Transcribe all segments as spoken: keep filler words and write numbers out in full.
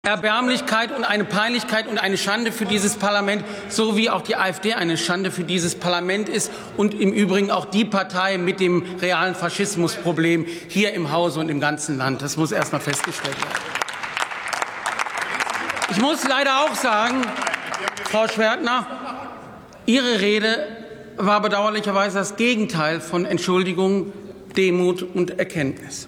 Erbärmlichkeit und eine Peinlichkeit und eine Schande für dieses Parlament, so wie auch die AfD eine Schande für dieses Parlament ist und im Übrigen auch die Partei mit dem realen Faschismusproblem hier im Hause und im ganzen Land. Das muss erst mal festgestellt werden. Ich muss leider auch sagen, Frau Schwertner, Ihre Rede war bedauerlicherweise das Gegenteil von Entschuldigung, Demut und Erkenntnis.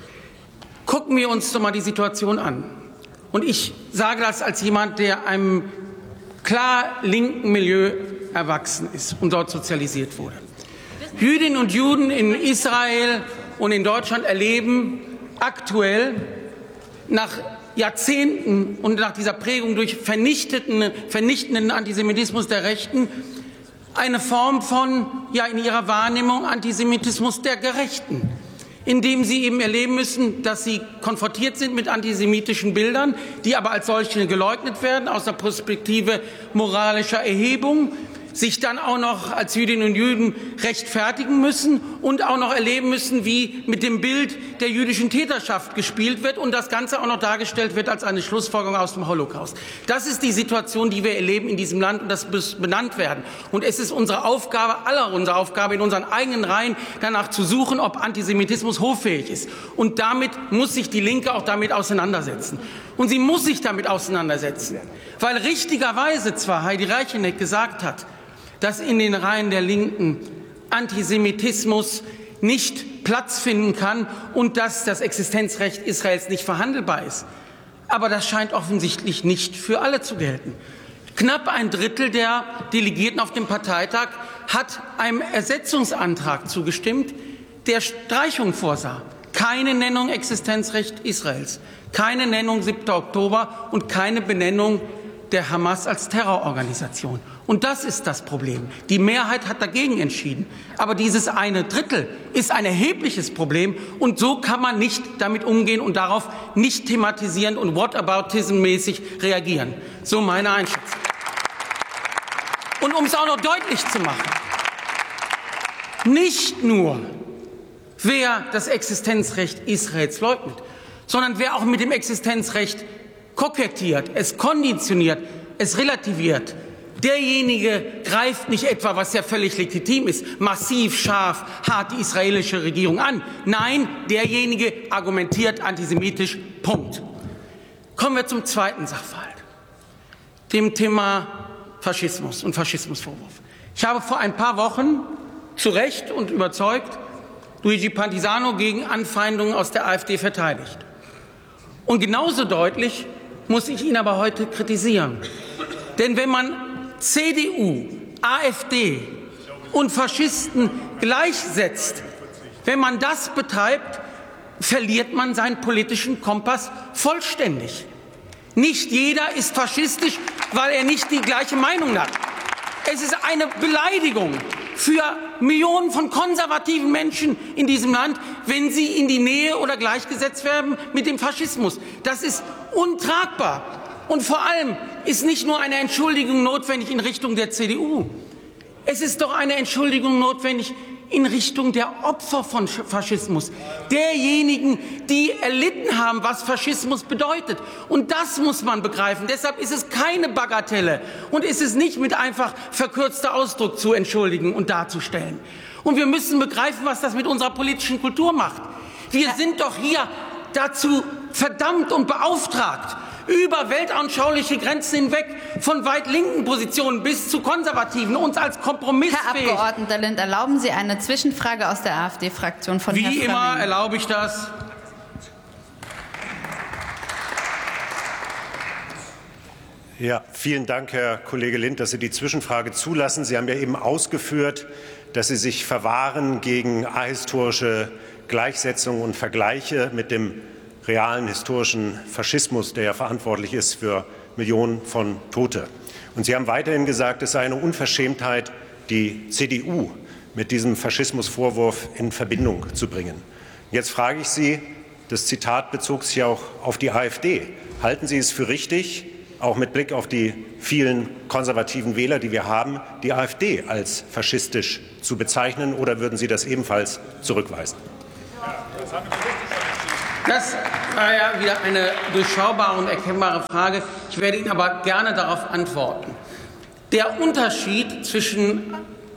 Gucken wir uns doch mal die Situation an. Und ich sage das als jemand, der einem klar linken Milieu erwachsen ist und dort sozialisiert wurde. Jüdinnen und Juden in Israel und in Deutschland erleben aktuell nach Jahrzehnten und nach dieser Prägung durch vernichtenden, vernichtenden Antisemitismus der Rechten eine Form von, ja, in ihrer Wahrnehmung Antisemitismus der Gerechten, indem sie eben erleben müssen, dass sie konfrontiert sind mit antisemitischen Bildern, die aber als solche geleugnet werden aus der Perspektive moralischer Erhebung, sich dann auch noch als Jüdinnen und Juden rechtfertigen müssen und auch noch erleben müssen, wie mit dem Bild der jüdischen Täterschaft gespielt wird und das Ganze auch noch dargestellt wird als eine Schlussfolgerung aus dem Holocaust. Das ist die Situation, die wir erleben in diesem Land, und das muss benannt werden. Und es ist unsere Aufgabe, aller unsere Aufgabe, in unseren eigenen Reihen danach zu suchen, ob Antisemitismus hoffähig ist. Und damit muss sich die Linke auch damit auseinandersetzen. Und sie muss sich damit auseinandersetzen, weil richtigerweise zwar Heidi Reicheneck gesagt hat, dass in den Reihen der Linken Antisemitismus nicht Platz finden kann und dass das Existenzrecht Israels nicht verhandelbar ist. Aber das scheint offensichtlich nicht für alle zu gelten. Knapp ein Drittel der Delegierten auf dem Parteitag hat einem Ersetzungsantrag zugestimmt, der Streichung vorsah. Keine Nennung Existenzrecht Israels, keine Nennung siebter Oktober und keine Benennung der Hamas als Terrororganisation. Und das ist das Problem. Die Mehrheit hat dagegen entschieden. Aber dieses eine Drittel ist ein erhebliches Problem. Und so kann man nicht damit umgehen und darauf nicht thematisierend und whataboutism-mäßig reagieren. So meine Einschätzung. Und um es auch noch deutlich zu machen, nicht nur wer das Existenzrecht Israels leugnet, sondern wer auch mit dem Existenzrecht kokettiert, es konditioniert, es relativiert, derjenige greift nicht etwa, was ja völlig legitim ist, massiv, scharf, hart die israelische Regierung an. Nein, derjenige argumentiert antisemitisch. Punkt. Kommen wir zum zweiten Sachverhalt, dem Thema Faschismus und Faschismusvorwurf. Ich habe vor ein paar Wochen zu Recht und überzeugt Luigi Pantisano gegen Anfeindungen aus der AfD verteidigt. Und genauso deutlich muss ich ihn aber heute kritisieren. Denn wenn man C D U, AfD und Faschisten gleichsetzt, wenn man das betreibt, verliert man seinen politischen Kompass vollständig. Nicht jeder ist faschistisch, weil er nicht die gleiche Meinung hat. Es ist eine Beleidigung für Millionen von konservativen Menschen in diesem Land, wenn sie in die Nähe oder gleichgesetzt werden mit dem Faschismus. Das ist untragbar. Und vor allem ist nicht nur eine Entschuldigung notwendig in Richtung der C D U. Es ist doch eine Entschuldigung notwendig in Richtung der Opfer von Faschismus, derjenigen, die erlitten haben, was Faschismus bedeutet. Und das muss man begreifen. Deshalb ist es keine Bagatelle und ist es nicht mit einfach verkürzter Ausdruck zu entschuldigen und darzustellen. Und wir müssen begreifen, was das mit unserer politischen Kultur macht. Wir sind doch hier dazu verdammt und beauftragt, über weltanschauliche Grenzen hinweg, von weit linken Positionen bis zu konservativen, uns als kompromissfähig. Herr Abgeordneter Lind, erlauben Sie eine Zwischenfrage aus der AfD-Fraktion von Herrn Wie immer erlaube ich das. Ja, vielen Dank, Herr Kollege Lind, dass Sie die Zwischenfrage zulassen. Sie haben ja eben ausgeführt, dass Sie sich verwahren gegen ahistorische Gleichsetzungen und Vergleiche mit dem realen historischen Faschismus, der ja verantwortlich ist für Millionen von Tote. Und Sie haben weiterhin gesagt, es sei eine Unverschämtheit, die C D U mit diesem Faschismusvorwurf in Verbindung zu bringen. Jetzt frage ich Sie, das Zitat bezog sich auch auf die AfD. Halten Sie es für richtig, auch mit Blick auf die vielen konservativen Wähler, die wir haben, die AfD als faschistisch zu bezeichnen, oder würden Sie das ebenfalls zurückweisen? Das war ja wieder eine durchschaubare und erkennbare Frage. Ich werde Ihnen aber gerne darauf antworten. Der Unterschied zwischen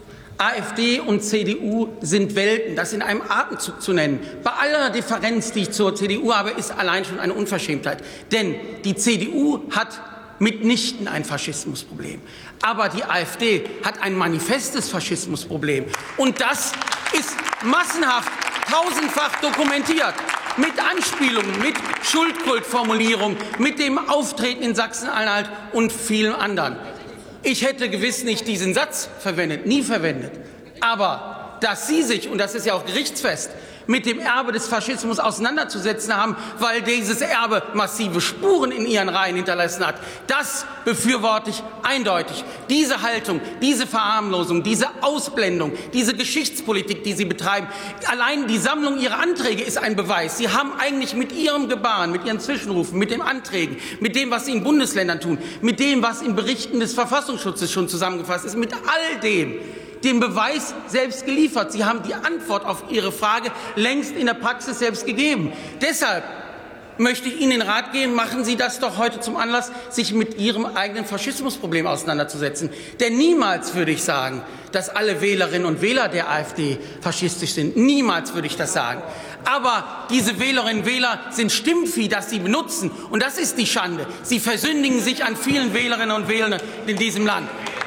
AfD und C D U sind Welten, das in einem Atemzug zu nennen. Bei aller Differenz, die ich zur C D U habe, ist allein schon eine Unverschämtheit. Denn die C D U hat mitnichten ein Faschismusproblem. Aber die AfD hat ein manifestes Faschismusproblem. Und das ist massenhaft, tausendfach dokumentiert. Mit Anspielungen, mit Schuldkultformulierungen, mit dem Auftreten in Sachsen-Anhalt und vielen anderen. Ich hätte gewiss nicht diesen Satz verwendet, nie verwendet. Aber dass Sie sich, und das ist ja auch gerichtsfest, mit dem Erbe des Faschismus auseinanderzusetzen haben, weil dieses Erbe massive Spuren in Ihren Reihen hinterlassen hat, das befürworte ich eindeutig. Diese Haltung, diese Verharmlosung, diese Ausblendung, diese Geschichtspolitik, die Sie betreiben, allein die Sammlung Ihrer Anträge ist ein Beweis. Sie haben eigentlich mit Ihrem Gebaren, mit Ihren Zwischenrufen, mit den Anträgen, mit dem, was Sie in Bundesländern tun, mit dem, was in Berichten des Verfassungsschutzes schon zusammengefasst ist, mit all dem, den Beweis selbst geliefert. Sie haben die Antwort auf Ihre Frage längst in der Praxis selbst gegeben. Deshalb möchte ich Ihnen den Rat geben, machen Sie das doch heute zum Anlass, sich mit Ihrem eigenen Faschismusproblem auseinanderzusetzen. Denn niemals würde ich sagen, dass alle Wählerinnen und Wähler der AfD faschistisch sind. Niemals würde ich das sagen. Aber diese Wählerinnen und Wähler sind Stimmvieh, das Sie benutzen. Und das ist die Schande. Sie versündigen sich an vielen Wählerinnen und Wählern in diesem Land.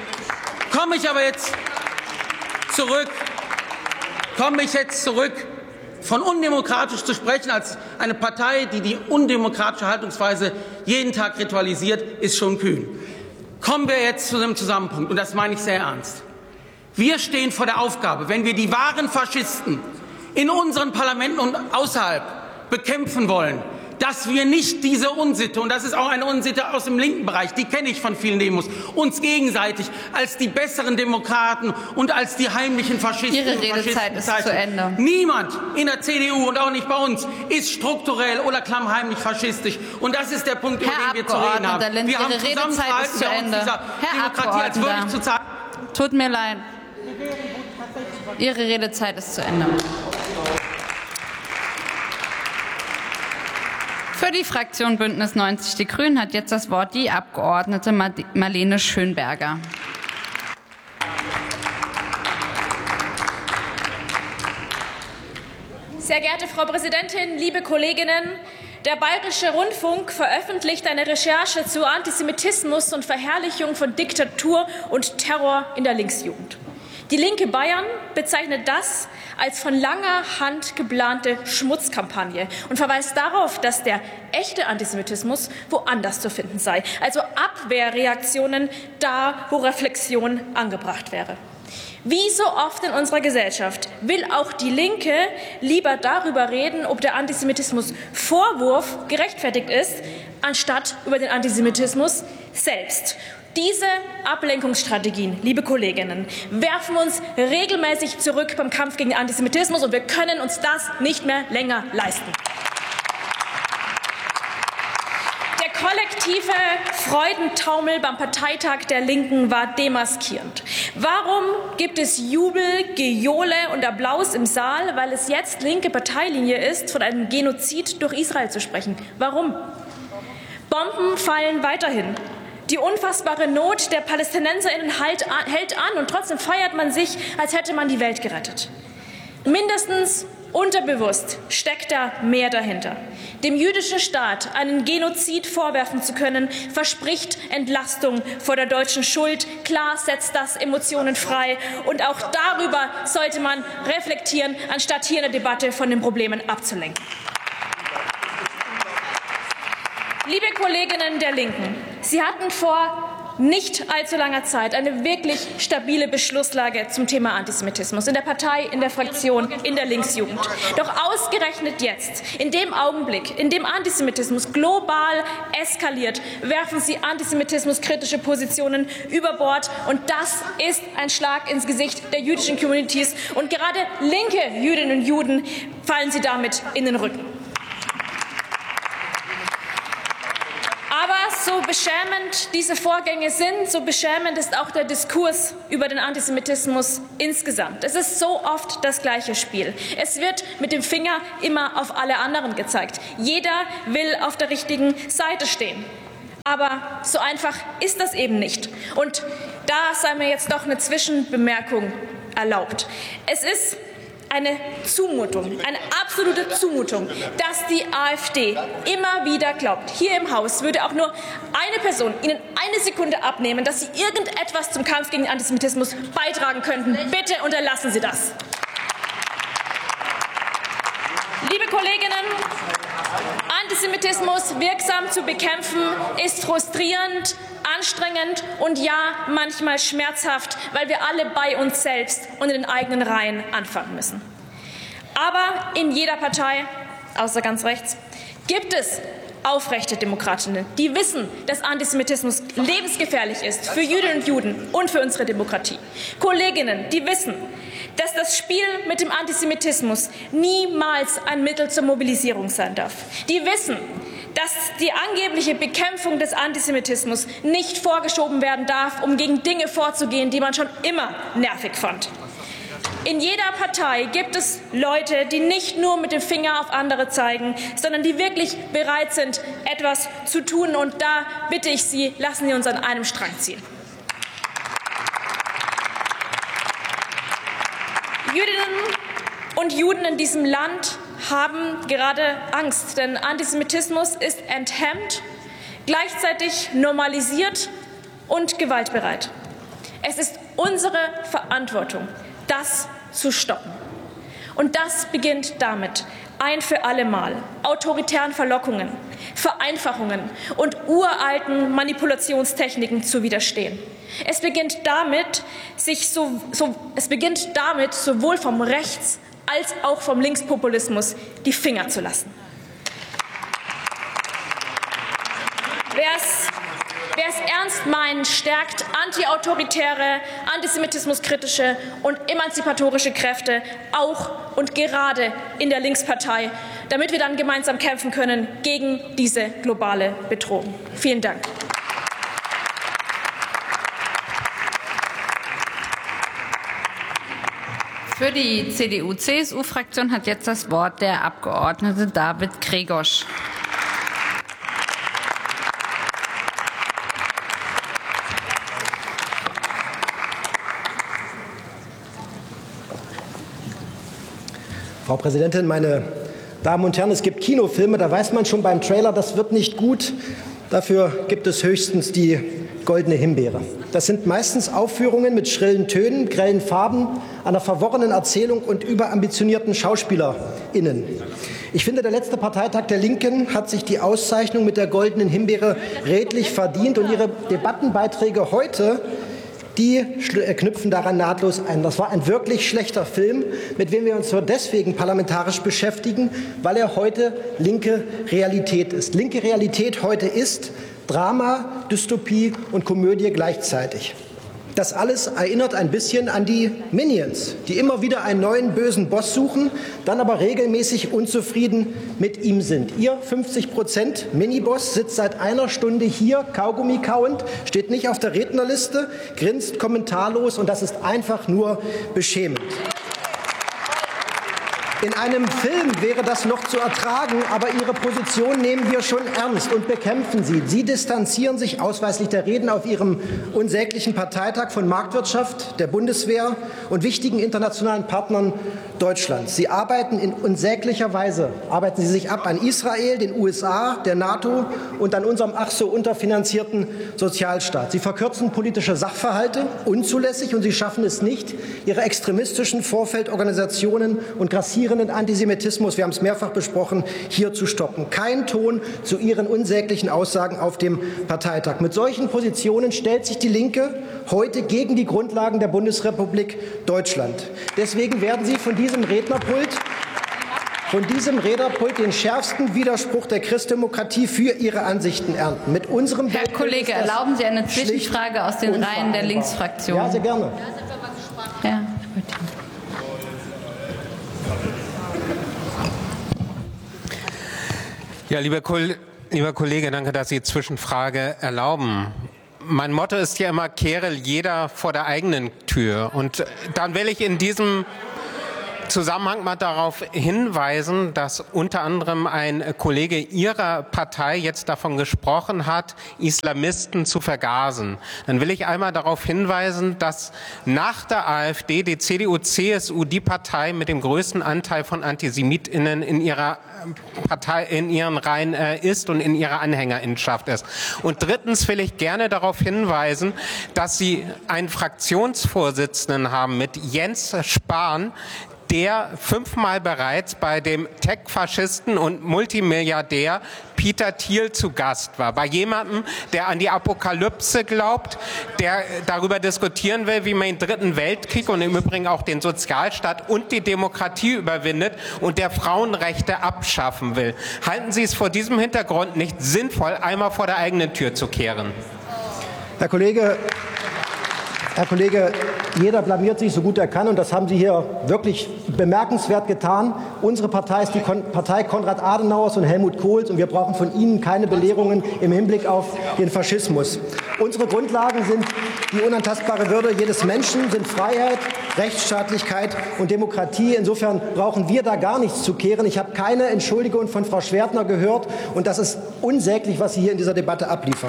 Komme ich aber jetzt zurück, komme ich jetzt zurück, von undemokratisch zu sprechen als eine Partei, die die undemokratische Haltungsweise jeden Tag ritualisiert, ist schon kühn. Kommen wir jetzt zu einem Zusammenpunkt, und das meine ich sehr ernst. Wir stehen vor der Aufgabe, wenn wir die wahren Faschisten in unseren Parlamenten und außerhalb bekämpfen wollen, dass wir nicht diese Unsitte, und das ist auch eine Unsitte aus dem linken Bereich, die kenne ich von vielen Demos, uns gegenseitig als die besseren Demokraten und als die heimlichen Faschisten Ihre und Redezeit Faschisten ist bezeichnen. zu Ende. Niemand in der C D U und auch nicht bei uns ist strukturell oder klammheimlich faschistisch. Und das ist der Punkt, über Herr den wir zu reden haben. Lind, wir haben Ihre Redezeit ist zu Ende. Herr Demokratie als würdig zu zeigen. Tut mir leid. Ihre Redezeit ist zu Ende. Für die Fraktion Bündnis neunzig Die Grünen hat jetzt das Wort die Abgeordnete Marlene Schönberger. Sehr geehrte Frau Präsidentin, liebe Kolleginnen! Der Bayerische Rundfunk veröffentlicht eine Recherche zu Antisemitismus und Verherrlichung von Diktatur und Terror in der Linksjugend. Die Linke Bayern bezeichnet das als von langer Hand geplante Schmutzkampagne und verweist darauf, dass der echte Antisemitismus woanders zu finden sei, also Abwehrreaktionen da, wo Reflexion angebracht wäre. Wie so oft in unserer Gesellschaft will auch die Linke lieber darüber reden, ob der Antisemitismus-Vorwurf gerechtfertigt ist, anstatt über den Antisemitismus selbst. Diese Ablenkungsstrategien, liebe Kolleginnen, werfen uns regelmäßig zurück beim Kampf gegen den Antisemitismus, und wir können uns das nicht mehr länger leisten. Der kollektive Freudentaumel beim Parteitag der Linken war demaskierend. Warum gibt es Jubel, Gejohle und Applaus im Saal, weil es jetzt linke Parteilinie ist, von einem Genozid durch Israel zu sprechen? Warum? Bomben fallen weiterhin. Die unfassbare Not der PalästinenserInnen hält an, und trotzdem feiert man sich, als hätte man die Welt gerettet. Mindestens unterbewusst steckt da mehr dahinter. Dem jüdischen Staat einen Genozid vorwerfen zu können, verspricht Entlastung vor der deutschen Schuld. Klar setzt das Emotionen frei, und auch darüber sollte man reflektieren, anstatt hier in der Debatte von den Problemen abzulenken. Liebe Kolleginnen der Linken, Sie hatten vor nicht allzu langer Zeit eine wirklich stabile Beschlusslage zum Thema Antisemitismus in der Partei, in der Fraktion, in der Linksjugend. Doch ausgerechnet jetzt, in dem Augenblick, in dem Antisemitismus global eskaliert, werfen Sie antisemitismuskritische Positionen über Bord. Und das ist ein Schlag ins Gesicht der jüdischen Communities. Und gerade linke Jüdinnen und Juden fallen Sie damit in den Rücken. Aber so So beschämend diese Vorgänge sind, so beschämend ist auch der Diskurs über den Antisemitismus insgesamt. Es ist so oft das gleiche Spiel. Es wird mit dem Finger immer auf alle anderen gezeigt. Jeder will auf der richtigen Seite stehen. Aber so einfach ist das eben nicht. Und da sei mir jetzt doch eine Zwischenbemerkung erlaubt. Es ist eine Zumutung, eine absolute Zumutung, dass die AfD immer wieder glaubt, hier im Haus würde auch nur eine Person Ihnen eine Sekunde abnehmen, dass Sie irgendetwas zum Kampf gegen den Antisemitismus beitragen könnten. Bitte unterlassen Sie das. Liebe Kolleginnen, Antisemitismus wirksam zu bekämpfen ist frustrierend, anstrengend und ja, manchmal schmerzhaft, weil wir alle bei uns selbst und in den eigenen Reihen anfangen müssen. Aber in jeder Partei, außer ganz rechts, gibt es aufrechte Demokratinnen, die wissen, dass Antisemitismus lebensgefährlich ist für Jüdinnen und Juden und für unsere Demokratie. Kolleginnen, die wissen, dass das Spiel mit dem Antisemitismus niemals ein Mittel zur Mobilisierung sein darf. Die wissen, dass die angebliche Bekämpfung des Antisemitismus nicht vorgeschoben werden darf, um gegen Dinge vorzugehen, die man schon immer nervig fand. In jeder Partei gibt es Leute, die nicht nur mit dem Finger auf andere zeigen, sondern die wirklich bereit sind, etwas zu tun. Und da bitte ich Sie, lassen Sie uns an einem Strang ziehen. Jüdinnen und Juden in diesem Land haben gerade Angst, denn Antisemitismus ist enthemmt, gleichzeitig normalisiert und gewaltbereit. Es ist unsere Verantwortung, das zu stoppen. Und das beginnt damit, ein für alle Mal autoritären Verlockungen, Vereinfachungen und uralten Manipulationstechniken zu widerstehen. Es beginnt damit, sich so, so, es beginnt damit, sowohl vom Rechts- als auch vom Linkspopulismus die Finger zu lassen. Wer es Wer es ernst meint, stärkt antiautoritäre, antisemitismuskritische und emanzipatorische Kräfte auch und gerade in der Linkspartei, damit wir dann gemeinsam kämpfen können gegen diese globale Bedrohung. Vielen Dank. Für die C D U C S U-Fraktion hat jetzt das Wort der Abgeordnete David Gregorsch. Frau Präsidentin, meine Damen und Herren, es gibt Kinofilme, da weiß man schon beim Trailer, das wird nicht gut. Dafür gibt es höchstens die Goldene Himbeere. Das sind meistens Aufführungen mit schrillen Tönen, grellen Farben, einer verworrenen Erzählung und überambitionierten SchauspielerInnen. Ich finde, der letzte Parteitag der Linken hat sich die Auszeichnung mit der Goldenen Himbeere redlich verdient und ihre Debattenbeiträge heute, die knüpfen daran nahtlos ein. Das war ein wirklich schlechter Film, mit dem wir uns nur deswegen parlamentarisch beschäftigen, weil er heute linke Realität ist. Linke Realität heute ist Drama, Dystopie und Komödie gleichzeitig. Das alles erinnert ein bisschen an die Minions, die immer wieder einen neuen bösen Boss suchen, dann aber regelmäßig unzufrieden mit ihm sind. Ihr fünfzig Prozent Miniboss sitzt seit einer Stunde hier, Kaugummi kauend, steht nicht auf der Rednerliste, grinst kommentarlos und das ist einfach nur beschämend. In einem Film wäre das noch zu ertragen, aber Ihre Position nehmen wir schon ernst und bekämpfen sie. Sie distanzieren sich ausweislich der Reden auf Ihrem unsäglichen Parteitag von Marktwirtschaft, der Bundeswehr und wichtigen internationalen Partnern Deutschlands. Sie arbeiten in unsäglicher Weise, arbeiten Sie sich ab an Israel, den U S A, der NATO und an unserem ach so unterfinanzierten Sozialstaat. Sie verkürzen politische Sachverhalte unzulässig und Sie schaffen es nicht, Ihre extremistischen Vorfeldorganisationen und grassierenden Antisemitismus, wir haben es mehrfach besprochen, hier zu stoppen. Kein Ton zu Ihren unsäglichen Aussagen auf dem Parteitag. Mit solchen Positionen stellt sich die Linke heute gegen die Grundlagen der Bundesrepublik Deutschland. Deswegen werden Sie von diesem Rednerpult von diesem Rednerpult den schärfsten Widerspruch der Christdemokratie für ihre Ansichten ernten. Mit unserem Herr Kollege, erlauben Sie eine Zwischenfrage aus den Reihen der Linksfraktion? Ja, sehr gerne. Ja, Ja, lieber, Kol Lieber Kollege, danke, dass Sie Zwischenfrage erlauben. Mein Motto ist ja immer, kehre jeder vor der eigenen Tür. Und dann will ich in diesem Zusammenhang mal darauf hinweisen, dass unter anderem ein Kollege Ihrer Partei jetzt davon gesprochen hat, Islamisten zu vergasen. Dann will ich einmal darauf hinweisen, dass nach der AfD die C D U C S U die Partei mit dem größten Anteil von AntisemitInnen in ihrer Partei, in ihren Reihen äh, ist und in ihrer Anhängerinnenschaft ist. Und drittens will ich gerne darauf hinweisen, dass Sie einen Fraktionsvorsitzenden haben mit Jens Spahn, der fünfmal bereits bei dem Tech-Faschisten und Multimilliardär Peter Thiel zu Gast war. Bei jemandem, der an die Apokalypse glaubt, der darüber diskutieren will, wie man den Dritten Weltkrieg und im Übrigen auch den Sozialstaat und die Demokratie überwindet und der Frauenrechte abschaffen will. Halten Sie es vor diesem Hintergrund nicht sinnvoll, einmal vor der eigenen Tür zu kehren? Herr Kollege, Herr Kollege, jeder blamiert sich so gut er kann, und das haben Sie hier wirklich bemerkenswert getan. Unsere Partei ist die Kon- Partei Konrad Adenauers und Helmut Kohls, und wir brauchen von Ihnen keine Belehrungen im Hinblick auf den Faschismus. Unsere Grundlagen sind die unantastbare Würde jedes Menschen, sind Freiheit, Rechtsstaatlichkeit und Demokratie. Insofern brauchen wir da gar nichts zu kehren. Ich habe keine Entschuldigung von Frau Schwertner gehört, und das ist unsäglich, was Sie hier in dieser Debatte abliefern.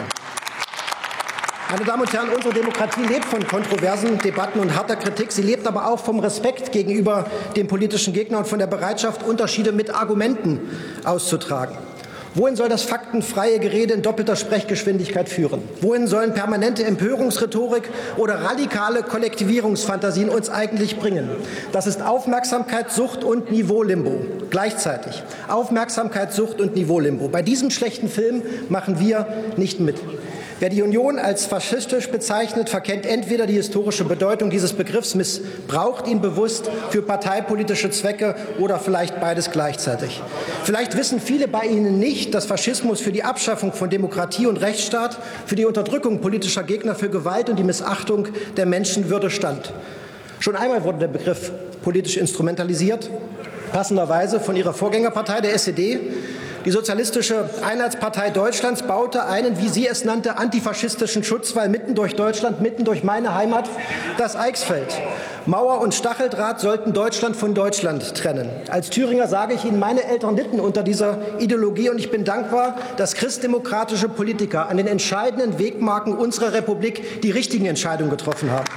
Meine Damen und Herren, unsere Demokratie lebt von kontroversen Debatten und harter Kritik. Sie lebt aber auch vom Respekt gegenüber dem politischen Gegner und von der Bereitschaft, Unterschiede mit Argumenten auszutragen. Wohin soll das faktenfreie Gerede in doppelter Sprechgeschwindigkeit führen? Wohin sollen permanente Empörungsrhetorik oder radikale Kollektivierungsfantasien uns eigentlich bringen? Das ist Aufmerksamkeitssucht und Niveau-Limbo gleichzeitig. Aufmerksamkeitssucht und Niveau-Limbo. Bei diesem schlechten Film machen wir nicht mit. Wer die Union als faschistisch bezeichnet, verkennt entweder die historische Bedeutung dieses Begriffs, missbraucht ihn bewusst für parteipolitische Zwecke oder vielleicht beides gleichzeitig. Vielleicht wissen viele bei Ihnen nicht, dass Faschismus für die Abschaffung von Demokratie und Rechtsstaat, für die Unterdrückung politischer Gegner, für Gewalt und die Missachtung der Menschenwürde stand. Schon einmal wurde der Begriff politisch instrumentalisiert, passenderweise von Ihrer Vorgängerpartei, der S E D. Die Sozialistische Einheitspartei Deutschlands baute einen, wie sie es nannte, antifaschistischen Schutzwall mitten durch Deutschland, mitten durch meine Heimat, das Eichsfeld. Mauer und Stacheldraht sollten Deutschland von Deutschland trennen. Als Thüringer sage ich Ihnen, meine Eltern litten unter dieser Ideologie, und ich bin dankbar, dass christdemokratische Politiker an den entscheidenden Wegmarken unserer Republik die richtigen Entscheidungen getroffen haben.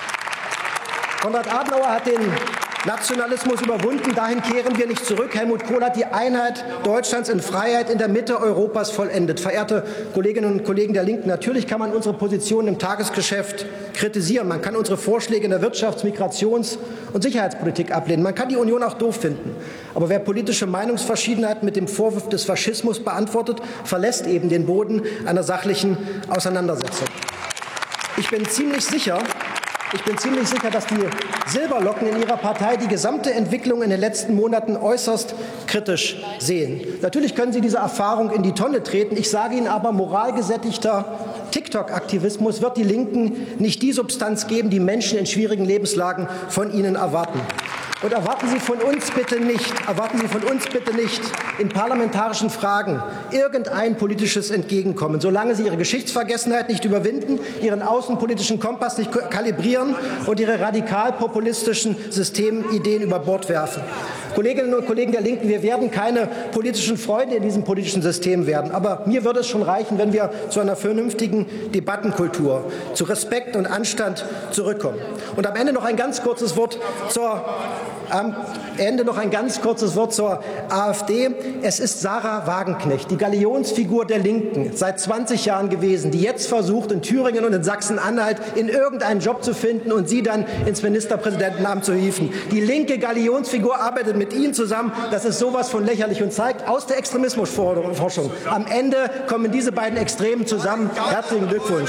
Konrad Adenauer hat den Nationalismus überwunden, dahin kehren wir nicht zurück. Helmut Kohl hat die Einheit Deutschlands in Freiheit in der Mitte Europas vollendet. Verehrte Kolleginnen und Kollegen der Linken, natürlich kann man unsere Positionen im Tagesgeschäft kritisieren. Man kann unsere Vorschläge in der Wirtschafts-, Migrations- und Sicherheitspolitik ablehnen. Man kann die Union auch doof finden. Aber wer politische Meinungsverschiedenheiten mit dem Vorwurf des Faschismus beantwortet, verlässt eben den Boden einer sachlichen Auseinandersetzung. Ich bin ziemlich sicher, Ich bin ziemlich sicher, dass die Silberlocken in Ihrer Partei die gesamte Entwicklung in den letzten Monaten äußerst kritisch sehen. Natürlich können Sie diese Erfahrung in die Tonne treten. Ich sage Ihnen aber, moralgesättigter TikTok-Aktivismus wird die Linken nicht die Substanz geben, die Menschen in schwierigen Lebenslagen von Ihnen erwarten. Und erwarten Sie von uns bitte nicht, erwarten Sie von uns bitte nicht in parlamentarischen Fragen irgendein politisches Entgegenkommen, solange Sie Ihre Geschichtsvergessenheit nicht überwinden, Ihren außenpolitischen Kompass nicht kalibrieren und Ihre radikal-populistischen Systemideen über Bord werfen. Kolleginnen und Kollegen der Linken, wir werden keine politischen Freunde in diesem politischen System werden. Aber mir würde es schon reichen, wenn wir zu einer vernünftigen Debattenkultur, zu Respekt und Anstand zurückkommen. Und am Ende noch ein ganz kurzes Wort zur Am Ende noch ein ganz kurzes Wort zur AfD. Es ist Sarah Wagenknecht, die Galionsfigur der Linken, seit zwanzig Jahren gewesen, die jetzt versucht, in Thüringen und in Sachsen-Anhalt in irgendeinen Job zu finden und sie dann ins Ministerpräsidentenamt zu hieven. Die linke Galionsfigur arbeitet mit Ihnen zusammen. Das ist sowas von lächerlich und zeigt aus der Extremismusforschung. Am Ende kommen diese beiden Extremen zusammen. Herzlichen Glückwunsch.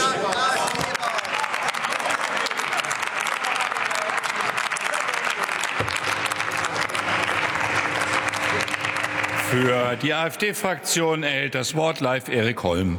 Für die AfD-Fraktion erhält das Wort live Erik Holm.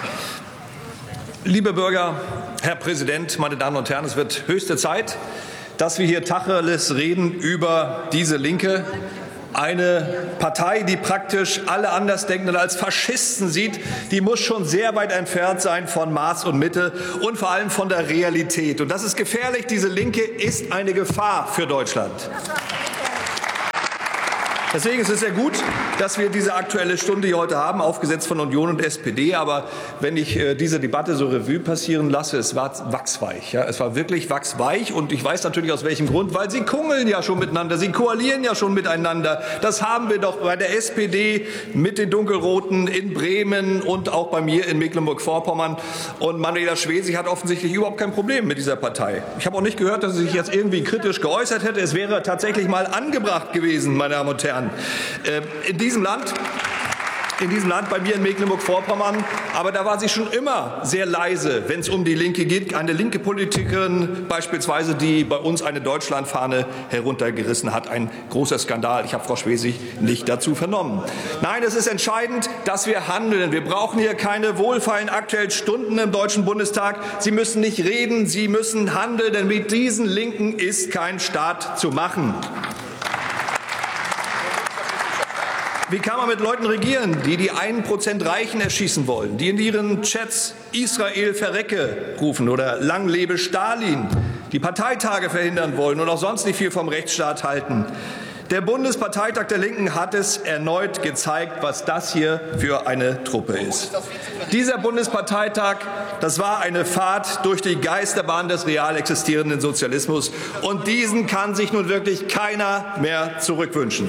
Liebe Bürger, Herr Präsident, meine Damen und Herren, es wird höchste Zeit, dass wir hier Tacheles reden über diese Linke. Eine Partei, die praktisch alle Andersdenkenden als Faschisten sieht, die muss schon sehr weit entfernt sein von Maß und Mitte und vor allem von der Realität. Und das ist gefährlich. Diese Linke ist eine Gefahr für Deutschland. Deswegen ist es sehr gut, dass wir diese Aktuelle Stunde hier heute haben, aufgesetzt von Union und S P D. Aber wenn ich äh, diese Debatte so Revue passieren lasse, es war wachsweich. Ja? Es war wirklich wachsweich. Und ich weiß natürlich aus welchem Grund, weil sie kungeln ja schon miteinander, sie koalieren ja schon miteinander. Das haben wir doch bei der S P D mit den Dunkelroten in Bremen und auch bei mir in Mecklenburg-Vorpommern. Und Manuela Schwesig hat offensichtlich überhaupt kein Problem mit dieser Partei. Ich habe auch nicht gehört, dass sie sich jetzt irgendwie kritisch geäußert hätte. Es wäre tatsächlich mal angebracht gewesen, meine Damen und Herren. In diesem Land, in diesem Land, bei mir in Mecklenburg-Vorpommern, aber da war sie schon immer sehr leise, wenn es um die Linke geht. Eine linke Politikerin beispielsweise, die bei uns eine Deutschlandfahne heruntergerissen hat. Ein großer Skandal. Ich habe Frau Schwesig nicht dazu vernommen. Nein, es ist entscheidend, dass wir handeln. Wir brauchen hier keine wohlfeilen Aktuellen Stunden im Deutschen Bundestag. Sie müssen nicht reden, Sie müssen handeln, denn mit diesen Linken ist kein Staat zu machen. Wie kann man mit Leuten regieren, die die ein Prozent Reichen erschießen wollen, die in ihren Chats Israel verrecke rufen oder Lang lebe Stalin, die Parteitage verhindern wollen und auch sonst nicht viel vom Rechtsstaat halten? Der Bundesparteitag der Linken hat es erneut gezeigt, was das hier für eine Truppe ist. Dieser Bundesparteitag, das war eine Fahrt durch die Geisterbahn des real existierenden Sozialismus. Und diesen kann sich nun wirklich keiner mehr zurückwünschen.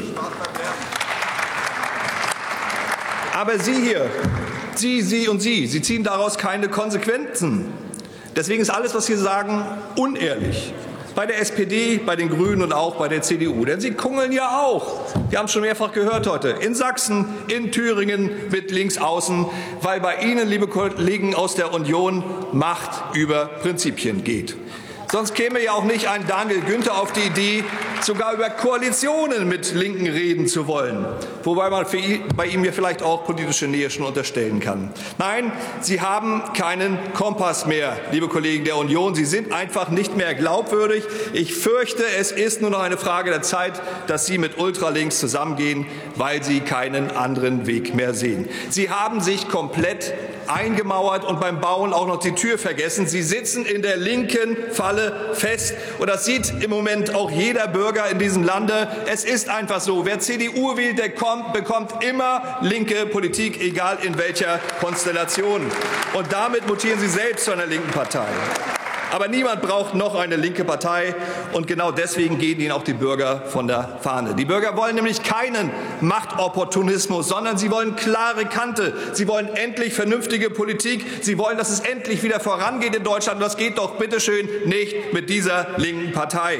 Aber Sie hier, Sie, Sie und Sie, Sie ziehen daraus keine Konsequenzen. Deswegen ist alles, was Sie sagen, unehrlich. Bei der S P D, bei den Grünen und auch bei der C D U. Denn Sie kungeln ja auch. Wir haben es schon mehrfach gehört heute. In Sachsen, in Thüringen mit Linksaußen, weil bei Ihnen, liebe Kollegen aus der Union, Macht über Prinzipien geht. Sonst käme ja auch nicht ein Daniel Günther auf die Idee, sogar über Koalitionen mit Linken reden zu wollen. Wobei man für ihn, bei ihm ja vielleicht auch politische Nähe schon unterstellen kann. Nein, Sie haben keinen Kompass mehr, liebe Kollegen der Union. Sie sind einfach nicht mehr glaubwürdig. Ich fürchte, es ist nur noch eine Frage der Zeit, dass Sie mit Ultralinks zusammengehen, weil Sie keinen anderen Weg mehr sehen. Sie haben sich komplett eingemauert und beim Bauen auch noch die Tür vergessen. Sie sitzen in der linken Falle fest. Und das sieht im Moment auch jeder Bürger in diesem Lande. Es ist einfach so. Wer C D U wählt, der kommt, bekommt immer linke Politik, egal in welcher Konstellation. Und damit mutieren Sie selbst zu einer linken Partei. Aber niemand braucht noch eine linke Partei. Und genau deswegen gehen Ihnen auch die Bürger von der Fahne. Die Bürger wollen nämlich keinen Machtopportunismus, sondern sie wollen klare Kante. Sie wollen endlich vernünftige Politik. Sie wollen, dass es endlich wieder vorangeht in Deutschland. Und das geht doch bitteschön nicht mit dieser linken Partei.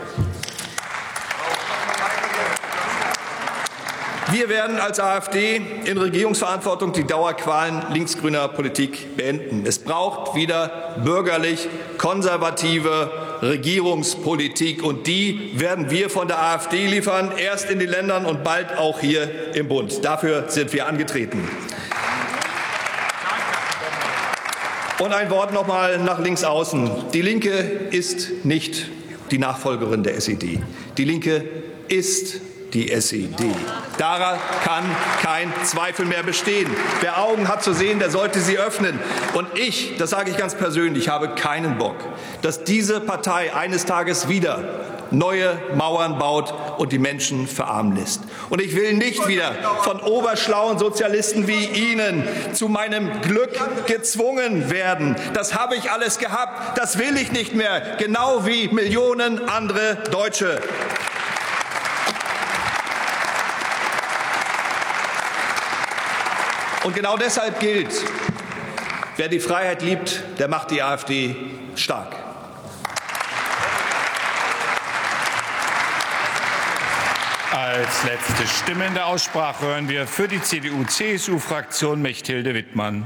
Wir werden als AfD in Regierungsverantwortung die Dauerqualen linksgrüner Politik beenden. Es braucht wieder bürgerlich-konservative Regierungspolitik. Und die werden wir von der AfD liefern, erst in den Ländern und bald auch hier im Bund. Dafür sind wir angetreten. Und ein Wort noch mal nach links außen. Die Linke ist nicht die Nachfolgerin der S E D. Die Linke ist die S E D. Daran kann kein Zweifel mehr bestehen. Wer Augen hat zu sehen, der sollte sie öffnen. Und ich, das sage ich ganz persönlich, habe keinen Bock, dass diese Partei eines Tages wieder neue Mauern baut und die Menschen verarmen lässt. Und ich will nicht wieder von oberschlauen Sozialisten wie Ihnen zu meinem Glück gezwungen werden. Das habe ich alles gehabt, das will ich nicht mehr, genau wie Millionen andere Deutsche. Und genau deshalb gilt, wer die Freiheit liebt, der macht die AfD stark. Als letzte Stimme in der Aussprache hören wir für die C D U C S U-Fraktion Mechthilde Wittmann.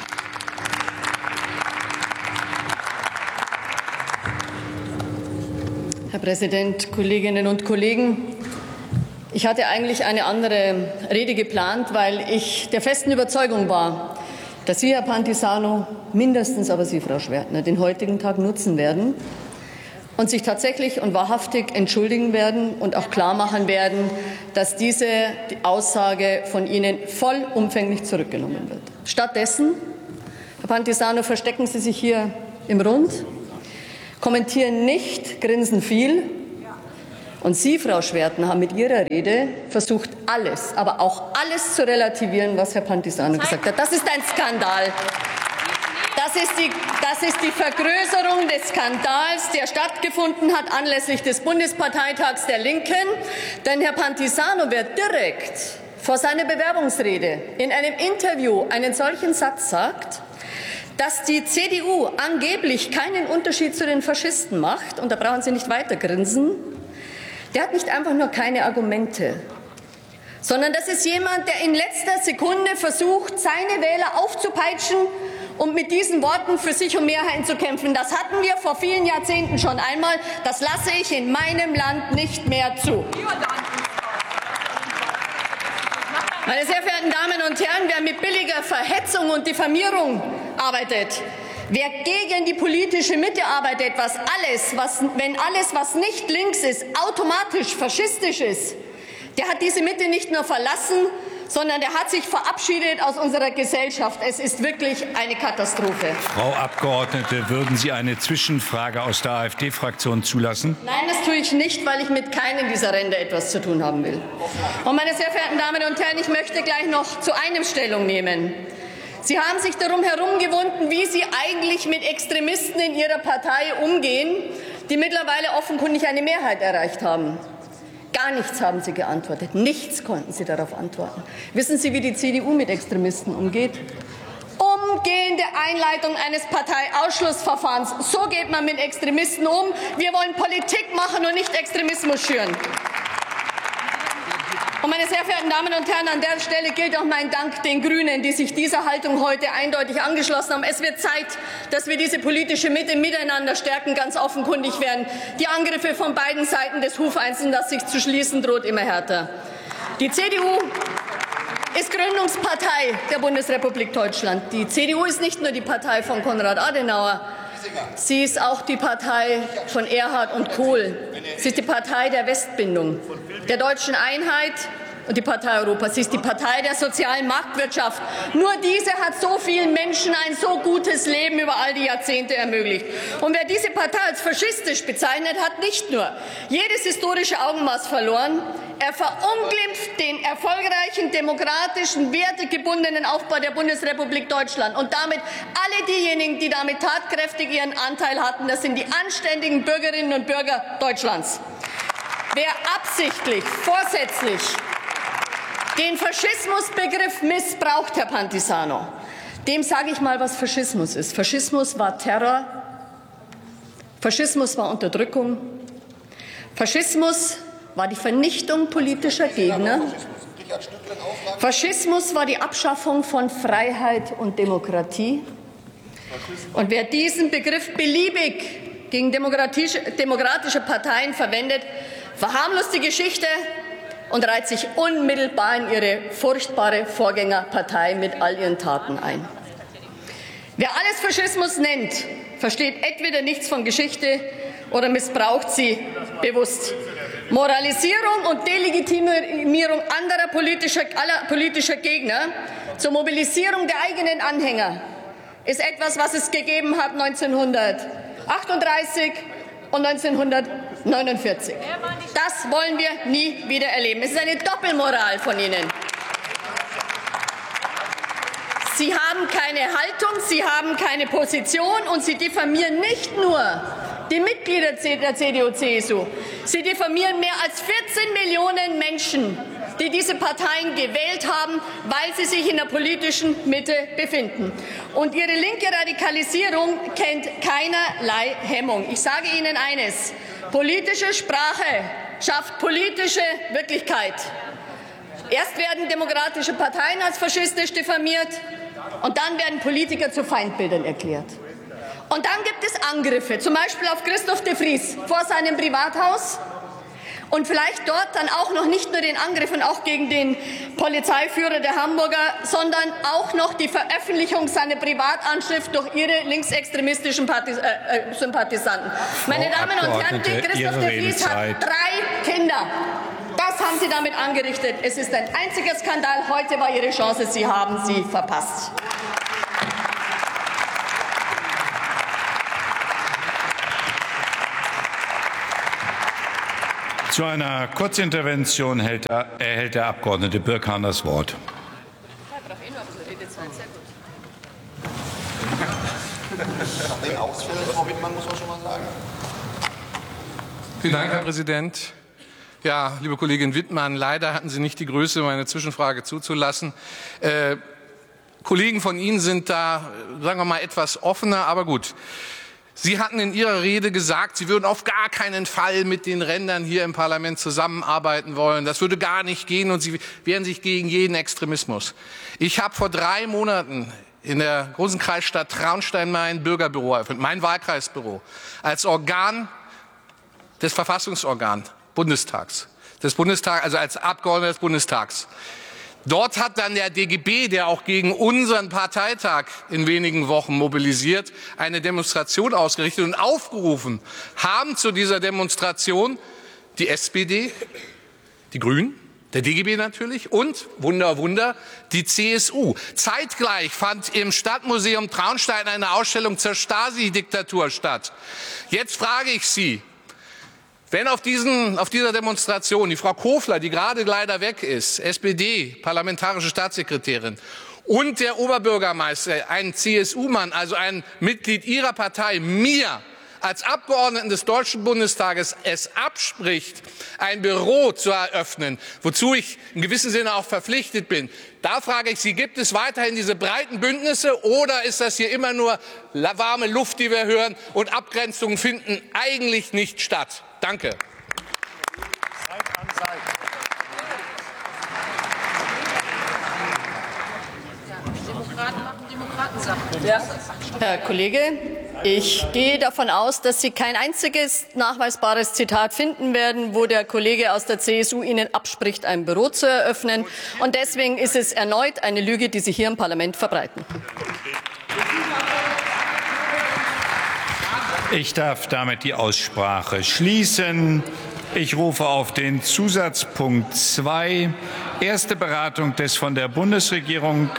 Herr Präsident, Kolleginnen und Kollegen! Ich hatte eigentlich eine andere Rede geplant, weil ich der festen Überzeugung war, dass Sie, Herr Pantisano, mindestens aber Sie, Frau Schwertner, den heutigen Tag nutzen werden, und sich tatsächlich und wahrhaftig entschuldigen werden und auch klarmachen werden, dass diese Aussage von Ihnen vollumfänglich zurückgenommen wird. Stattdessen, Herr Pantisano, verstecken Sie sich hier im Rund, kommentieren nicht, grinsen viel. Und Sie, Frau Schwertner, haben mit Ihrer Rede versucht, alles, aber auch alles zu relativieren, was Herr Pantisano gesagt hat. Das ist ein Skandal. Das ist, die, das ist die Vergrößerung des Skandals, der stattgefunden hat anlässlich des Bundesparteitags der Linken. Denn Herr Pantisano, wer direkt vor seiner Bewerbungsrede in einem Interview einen solchen Satz sagt, dass die C D U angeblich keinen Unterschied zu den Faschisten macht, und da brauchen Sie nicht weiter grinsen, der hat nicht einfach nur keine Argumente, sondern das ist jemand, der in letzter Sekunde versucht, seine Wähler aufzupeitschen und mit diesen Worten für sich um Mehrheiten zu kämpfen. Das hatten wir vor vielen Jahrzehnten schon einmal. Das lasse ich in meinem Land nicht mehr zu. Meine sehr verehrten Damen und Herren, wer mit billiger Verhetzung und Diffamierung arbeitet, wer gegen die politische Mitte arbeitet, was alles, was, wenn alles, was nicht links ist, automatisch faschistisch ist, der hat diese Mitte nicht nur verlassen, sondern der hat sich verabschiedet aus unserer Gesellschaft. Es ist wirklich eine Katastrophe. Frau Abgeordnete, würden Sie eine Zwischenfrage aus der AfD-Fraktion zulassen? Nein, das tue ich nicht, weil ich mit keinem dieser Ränder etwas zu tun haben will. Und meine sehr verehrten Damen und Herren, ich möchte gleich noch zu einem Stellung nehmen. Sie haben sich darum herumgewunden, wie Sie eigentlich mit Extremisten in Ihrer Partei umgehen, die mittlerweile offenkundig eine Mehrheit erreicht haben. Gar nichts haben Sie geantwortet. Nichts konnten Sie darauf antworten. Wissen Sie, wie die C D U mit Extremisten umgeht? Umgehende Einleitung eines Parteiausschlussverfahrens. So geht man mit Extremisten um. Wir wollen Politik machen und nicht Extremismus schüren. Und meine sehr verehrten Damen und Herren, an der Stelle gilt auch mein Dank den Grünen, die sich dieser Haltung heute eindeutig angeschlossen haben. Es wird Zeit, dass wir diese politische Mitte miteinander stärken. Ganz offenkundig werden die Angriffe von beiden Seiten des Hufeisens, das sich zu schließen droht, immer härter. Die C D U ist Gründungspartei der Bundesrepublik Deutschland. Die C D U ist nicht nur die Partei von Konrad Adenauer. Sie ist auch die Partei von Erhard und Kohl. Sie ist die Partei der Westbindung, der deutschen Einheit und die Partei Europas. Sie ist die Partei der sozialen Marktwirtschaft. Nur diese hat so vielen Menschen ein so gutes Leben über all die Jahrzehnte ermöglicht. Und wer diese Partei als faschistisch bezeichnet, hat nicht nur jedes historische Augenmaß verloren, er verunglimpft den erfolgreichen, demokratischen, wertegebundenen Aufbau der Bundesrepublik Deutschland und damit alle diejenigen, die damit tatkräftig ihren Anteil hatten. Das sind die anständigen Bürgerinnen und Bürger Deutschlands. Wer absichtlich, vorsätzlich den Faschismusbegriff missbraucht, Herr Pantisano, dem sage ich mal, was Faschismus ist. Faschismus war Terror, Faschismus war Unterdrückung, Faschismus war die Vernichtung politischer Gegner, Faschismus war die Abschaffung von Freiheit und Demokratie. Und wer diesen Begriff beliebig gegen demokratische, demokratische Parteien verwendet, verharmlost die Geschichte und reiht sich unmittelbar in ihre furchtbare Vorgängerpartei mit all ihren Taten ein. Wer alles Faschismus nennt, versteht entweder nichts von Geschichte oder missbraucht sie bewusst. Moralisierung und Delegitimierung anderer politischer, aller politischer Gegner zur Mobilisierung der eigenen Anhänger ist etwas, was es gegeben hat neunzehnhundertachtunddreißig und neunzehnhundertneunundvierzig. Das wollen wir nie wieder erleben. Es ist eine Doppelmoral von Ihnen. Sie haben keine Haltung, Sie haben keine Position und Sie diffamieren nicht nur die Mitglieder der C D U C S U. Sie diffamieren mehr als vierzehn Millionen Menschen, die diese Parteien gewählt haben, weil sie sich in der politischen Mitte befinden. Und ihre linke Radikalisierung kennt keinerlei Hemmung. Ich sage Ihnen eines: Politische Sprache schafft politische Wirklichkeit. Erst werden demokratische Parteien als faschistisch diffamiert und dann werden Politiker zu Feindbildern erklärt. Und dann gibt es Angriffe, zum Beispiel auf Christoph de Vries vor seinem Privathaus. Und vielleicht dort dann auch noch nicht nur den Angriff und auch gegen den Polizeiführer der Hamburger, sondern auch noch die Veröffentlichung seiner Privatanschrift durch ihre linksextremistischen Partis äh, Sympathisanten. Meine Damen und Herren, Christoph de Vries hat drei Kinder. Das haben Sie damit angerichtet. Es ist ein einziger Skandal. Heute war Ihre Chance. Sie haben sie verpasst. Zu einer Kurzintervention erhält der Abgeordnete Birkhahn das Wort. Vielen Dank, Herr Präsident. Ja, liebe Kollegin Wittmann, leider hatten Sie nicht die Größe, meine Zwischenfrage zuzulassen. Äh, Kollegen von Ihnen sind da, sagen wir mal, etwas offener, aber gut. Sie hatten in Ihrer Rede gesagt, Sie würden auf gar keinen Fall mit den Rändern hier im Parlament zusammenarbeiten wollen. Das würde gar nicht gehen und Sie wehren sich gegen jeden Extremismus. Ich habe vor drei Monaten in der großen Kreisstadt Traunstein mein Bürgerbüro eröffnet, mein Wahlkreisbüro, als Organ des Verfassungsorgans Bundestags, des Bundestags, also als Abgeordneter des Bundestags. Dort hat dann der D G B, der auch gegen unseren Parteitag in wenigen Wochen mobilisiert, eine Demonstration ausgerichtet und aufgerufen, haben zu dieser Demonstration die S P D, die Grünen, der D G B natürlich und, Wunder, Wunder, die C S U. Zeitgleich fand im Stadtmuseum Traunstein eine Ausstellung zur Stasi-Diktatur statt. Jetzt frage ich Sie, wenn auf, diesen, auf dieser Demonstration die Frau Kofler, die gerade leider weg ist, S P D, parlamentarische Staatssekretärin, und der Oberbürgermeister, ein C S U-Mann, also ein Mitglied Ihrer Partei, mir als Abgeordneten des Deutschen Bundestages es abspricht, ein Büro zu eröffnen, wozu ich in gewissem Sinne auch verpflichtet bin, da frage ich Sie, gibt es weiterhin diese breiten Bündnisse oder ist das hier immer nur warme Luft, die wir hören, und Abgrenzungen finden eigentlich nicht statt? Danke. Ja. Herr Kollege, ich gehe davon aus, dass Sie kein einziges nachweisbares Zitat finden werden, wo der Kollege aus der C S U Ihnen abspricht, ein Büro zu eröffnen. Und deswegen ist es erneut eine Lüge, die Sie hier im Parlament verbreiten. Ich darf damit die Aussprache schließen. Ich rufe auf den Zusatzpunkt zwei, erste Beratung des von der Bundesregierung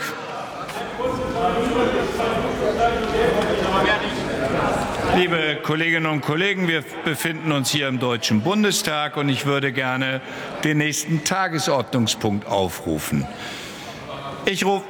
Liebe Kolleginnen und Kollegen, wir befinden uns hier im Deutschen Bundestag und ich würde gerne den nächsten Tagesordnungspunkt aufrufen. Ich rufe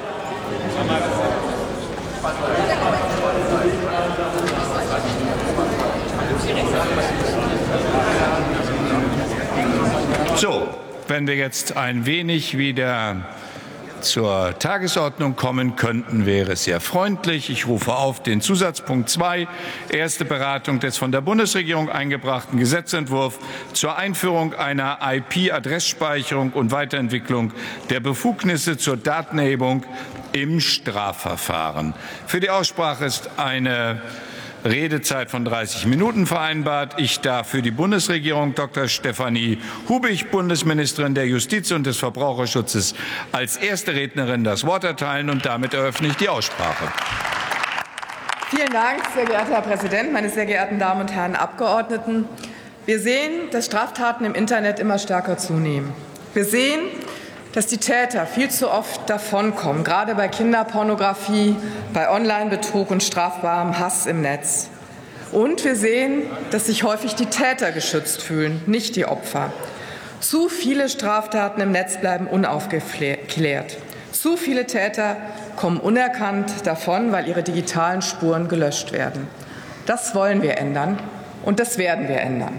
So, wenn wir jetzt ein wenig wieder zur Tagesordnung kommen könnten, wäre es sehr freundlich. Ich rufe auf den Zusatzpunkt zwei, erste Beratung des von der Bundesregierung eingebrachten Gesetzentwurfs zur Einführung einer I P-Adressspeicherung und Weiterentwicklung der Befugnisse zur Datenerhebung im Strafverfahren. Für die Aussprache ist eine Redezeit von dreißig Minuten vereinbart. Ich darf für die Bundesregierung Doktor Stefanie Hubig, Bundesministerin der Justiz und des Verbraucherschutzes, als erste Rednerin das Wort erteilen, und damit eröffne ich die Aussprache. Vielen Dank, sehr geehrter Herr Präsident, meine sehr geehrten Damen und Herren Abgeordneten. Wir sehen, dass Straftaten im Internet immer stärker zunehmen. Wir sehen, dass die Täter viel zu oft davonkommen, gerade bei Kinderpornografie, bei Online-Betrug und strafbarem Hass im Netz. Und wir sehen, dass sich häufig die Täter geschützt fühlen, nicht die Opfer. Zu viele Straftaten im Netz bleiben unaufgeklärt. Zu viele Täter kommen unerkannt davon, weil ihre digitalen Spuren gelöscht werden. Das wollen wir ändern und das werden wir ändern.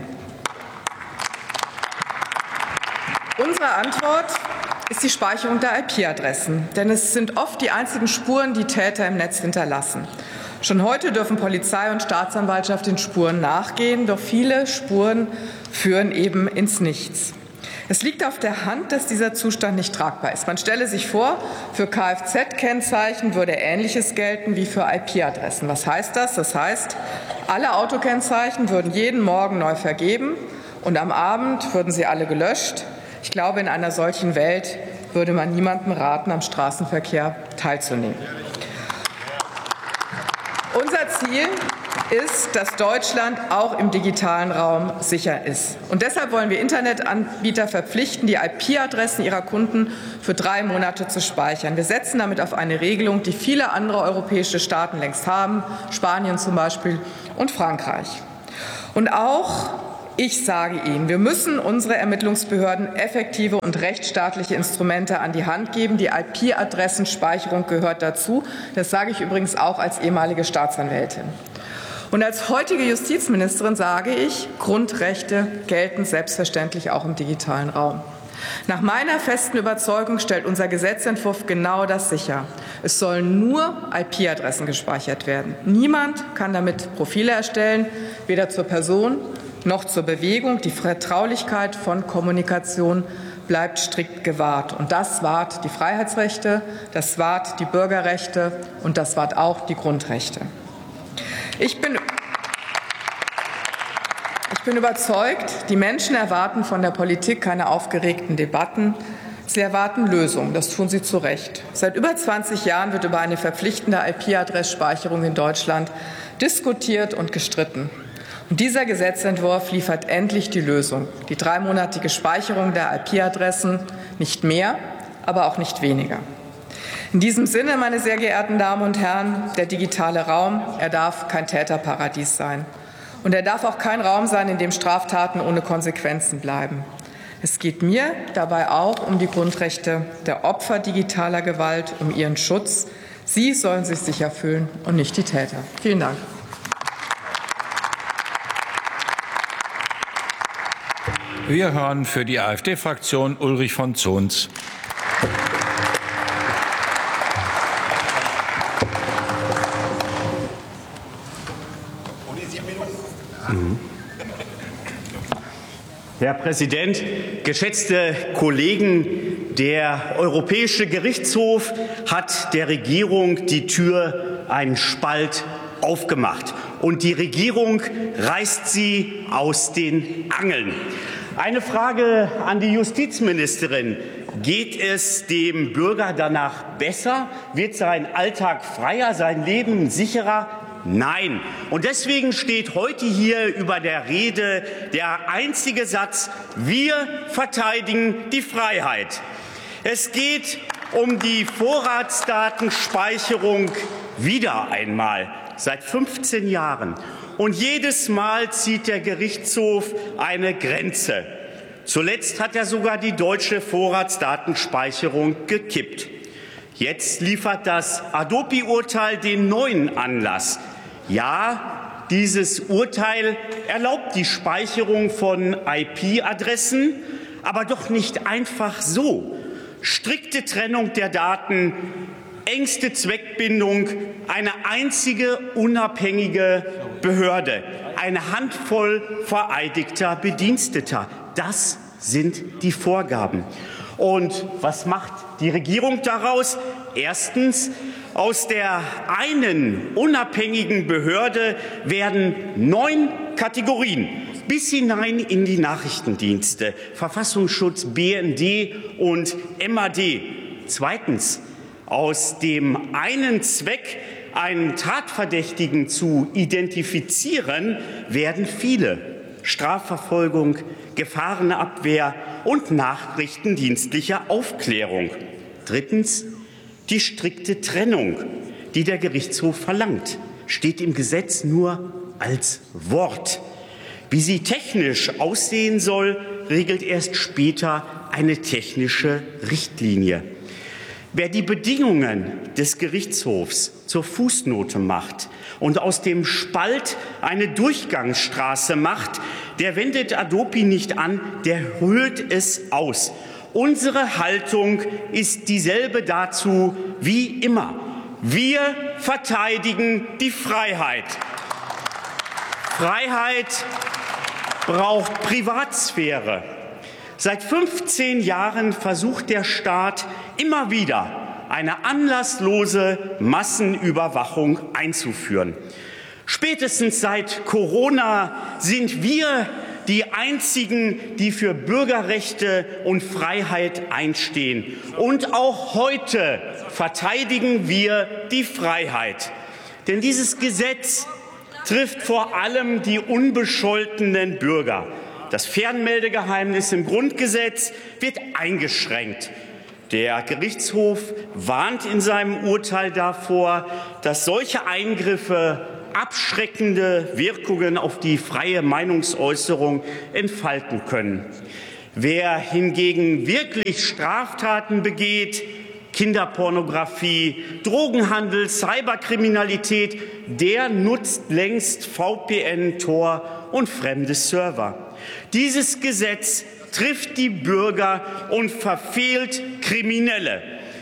Unsere Antwort ist die Speicherung der I P-Adressen. Denn es sind oft die einzigen Spuren, die Täter im Netz hinterlassen. Schon heute dürfen Polizei und Staatsanwaltschaft den Spuren nachgehen, doch viele Spuren führen eben ins Nichts. Es liegt auf der Hand, dass dieser Zustand nicht tragbar ist. Man stelle sich vor, für Kfz-Kennzeichen würde Ähnliches gelten wie für I P-Adressen. Was heißt das? Das heißt, alle Autokennzeichen würden jeden Morgen neu vergeben und am Abend würden sie alle gelöscht. Ich glaube, in einer solchen Welt würde man niemandem raten, am Straßenverkehr teilzunehmen. Unser Ziel ist, dass Deutschland auch im digitalen Raum sicher ist. Und deshalb wollen wir Internetanbieter verpflichten, die I P-Adressen ihrer Kunden für drei Monate zu speichern. Wir setzen damit auf eine Regelung, die viele andere europäische Staaten längst haben, Spanien zum Beispiel und Frankreich. Und auch ich sage Ihnen, wir müssen unsere Ermittlungsbehörden effektive und rechtsstaatliche Instrumente an die Hand geben. Die I P-Adressenspeicherung gehört dazu. Das sage ich übrigens auch als ehemalige Staatsanwältin. Und als heutige Justizministerin sage ich, Grundrechte gelten selbstverständlich auch im digitalen Raum. Nach meiner festen Überzeugung stellt unser Gesetzentwurf genau das sicher. Es sollen nur I P-Adressen gespeichert werden. Niemand kann damit Profile erstellen, weder zur Person noch zur Bewegung. Die Vertraulichkeit von Kommunikation bleibt strikt gewahrt. Und das wahrt die Freiheitsrechte, das wahrt die Bürgerrechte und das wahrt auch die Grundrechte. Ich bin, ich bin überzeugt, die Menschen erwarten von der Politik keine aufgeregten Debatten. Sie erwarten Lösungen. Das tun sie zu Recht. Seit über zwanzig Jahren wird über eine verpflichtende I P-Adressspeicherung in Deutschland diskutiert und gestritten. Und dieser Gesetzentwurf liefert endlich die Lösung. Die dreimonatige Speicherung der I P-Adressen, nicht mehr, aber auch nicht weniger. In diesem Sinne, meine sehr geehrten Damen und Herren, der digitale Raum, er darf kein Täterparadies sein. Und er darf auch kein Raum sein, in dem Straftaten ohne Konsequenzen bleiben. Es geht mir dabei auch um die Grundrechte der Opfer digitaler Gewalt, um ihren Schutz. Sie sollen sich sicher fühlen und nicht die Täter. Vielen Dank. Wir hören für die AfD-Fraktion Ulrich von Zons. Herr Präsident, geschätzte Kollegen! Der Europäische Gerichtshof hat der Regierung die Tür einen Spalt aufgemacht. Und die Regierung reißt sie aus den Angeln. Eine Frage an die Justizministerin. Geht es dem Bürger danach besser? Wird sein Alltag freier, sein Leben sicherer? Nein. Und deswegen steht heute hier über der Rede der einzige Satz: Wir verteidigen die Freiheit. Es geht um die Vorratsdatenspeicherung wieder einmal seit fünfzehn Jahren. Und jedes Mal zieht der Gerichtshof eine Grenze. Zuletzt hat er sogar die deutsche Vorratsdatenspeicherung gekippt. Jetzt liefert das Hadopi-Urteil den neuen Anlass. Ja, dieses Urteil erlaubt die Speicherung von I P-Adressen, aber doch nicht einfach so. Strikte Trennung der Daten, engste Zweckbindung, eine einzige unabhängige Behörde, eine Handvoll vereidigter Bediensteter. Das sind die Vorgaben. Und was macht die Regierung daraus? Erstens, aus der einen unabhängigen Behörde werden neun Kategorien bis hinein in die Nachrichtendienste, Verfassungsschutz, B N D und M A D. Zweitens, aus dem einen Zweck, einen Tatverdächtigen zu identifizieren, werden viele: Strafverfolgung, Gefahrenabwehr und nachrichtendienstliche Aufklärung. Drittens, die strikte Trennung, die der Gerichtshof verlangt, steht im Gesetz nur als Wort. Wie sie technisch aussehen soll, regelt erst später eine technische Richtlinie. Wer die Bedingungen des Gerichtshofs zur Fußnote macht und aus dem Spalt eine Durchgangsstraße macht, der wendet Hadopi nicht an, der höhlt es aus. Unsere Haltung ist dieselbe dazu wie immer. Wir verteidigen die Freiheit. Freiheit braucht Privatsphäre. Seit fünfzehn Jahren versucht der Staat immer wieder, eine anlasslose Massenüberwachung einzuführen. Spätestens seit Corona sind wir die einzigen, die für Bürgerrechte und Freiheit einstehen. Und auch heute verteidigen wir die Freiheit. Denn dieses Gesetz trifft vor allem die unbescholtenen Bürger. Das Fernmeldegeheimnis im Grundgesetz wird eingeschränkt. Der Gerichtshof warnt in seinem Urteil davor, dass solche Eingriffe abschreckende Wirkungen auf die freie Meinungsäußerung entfalten können. Wer hingegen wirklich Straftaten begeht, Kinderpornografie, Drogenhandel, Cyberkriminalität, der nutzt längst V P N, Tor und fremde Server. Dieses Gesetz trifft die Bürger und verfehlt Kriminelle.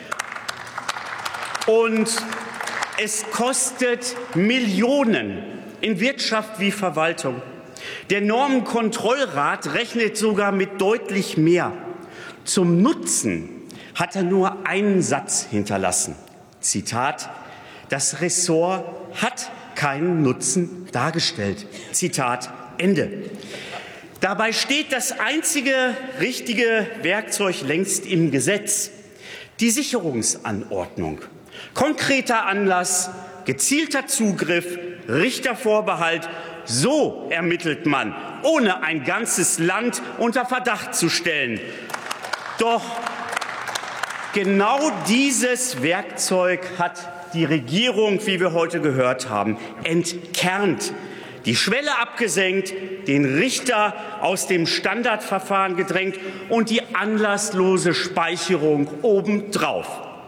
Und es kostet Millionen in Wirtschaft wie Verwaltung. Der Normenkontrollrat rechnet sogar mit deutlich mehr. Zum Nutzen hat er nur einen Satz hinterlassen. Zitat: Das Ressort hat keinen Nutzen dargestellt. Zitat Ende. Dabei steht das einzige richtige Werkzeug längst im Gesetz: die Sicherungsanordnung. Konkreter Anlass, gezielter Zugriff, Richtervorbehalt. So ermittelt man, ohne ein ganzes Land unter Verdacht zu stellen. Doch genau dieses Werkzeug hat die Regierung, wie wir heute gehört haben, entkernt. Die Schwelle abgesenkt, den Richter aus dem Standardverfahren gedrängt und die anlasslose Speicherung obendrauf.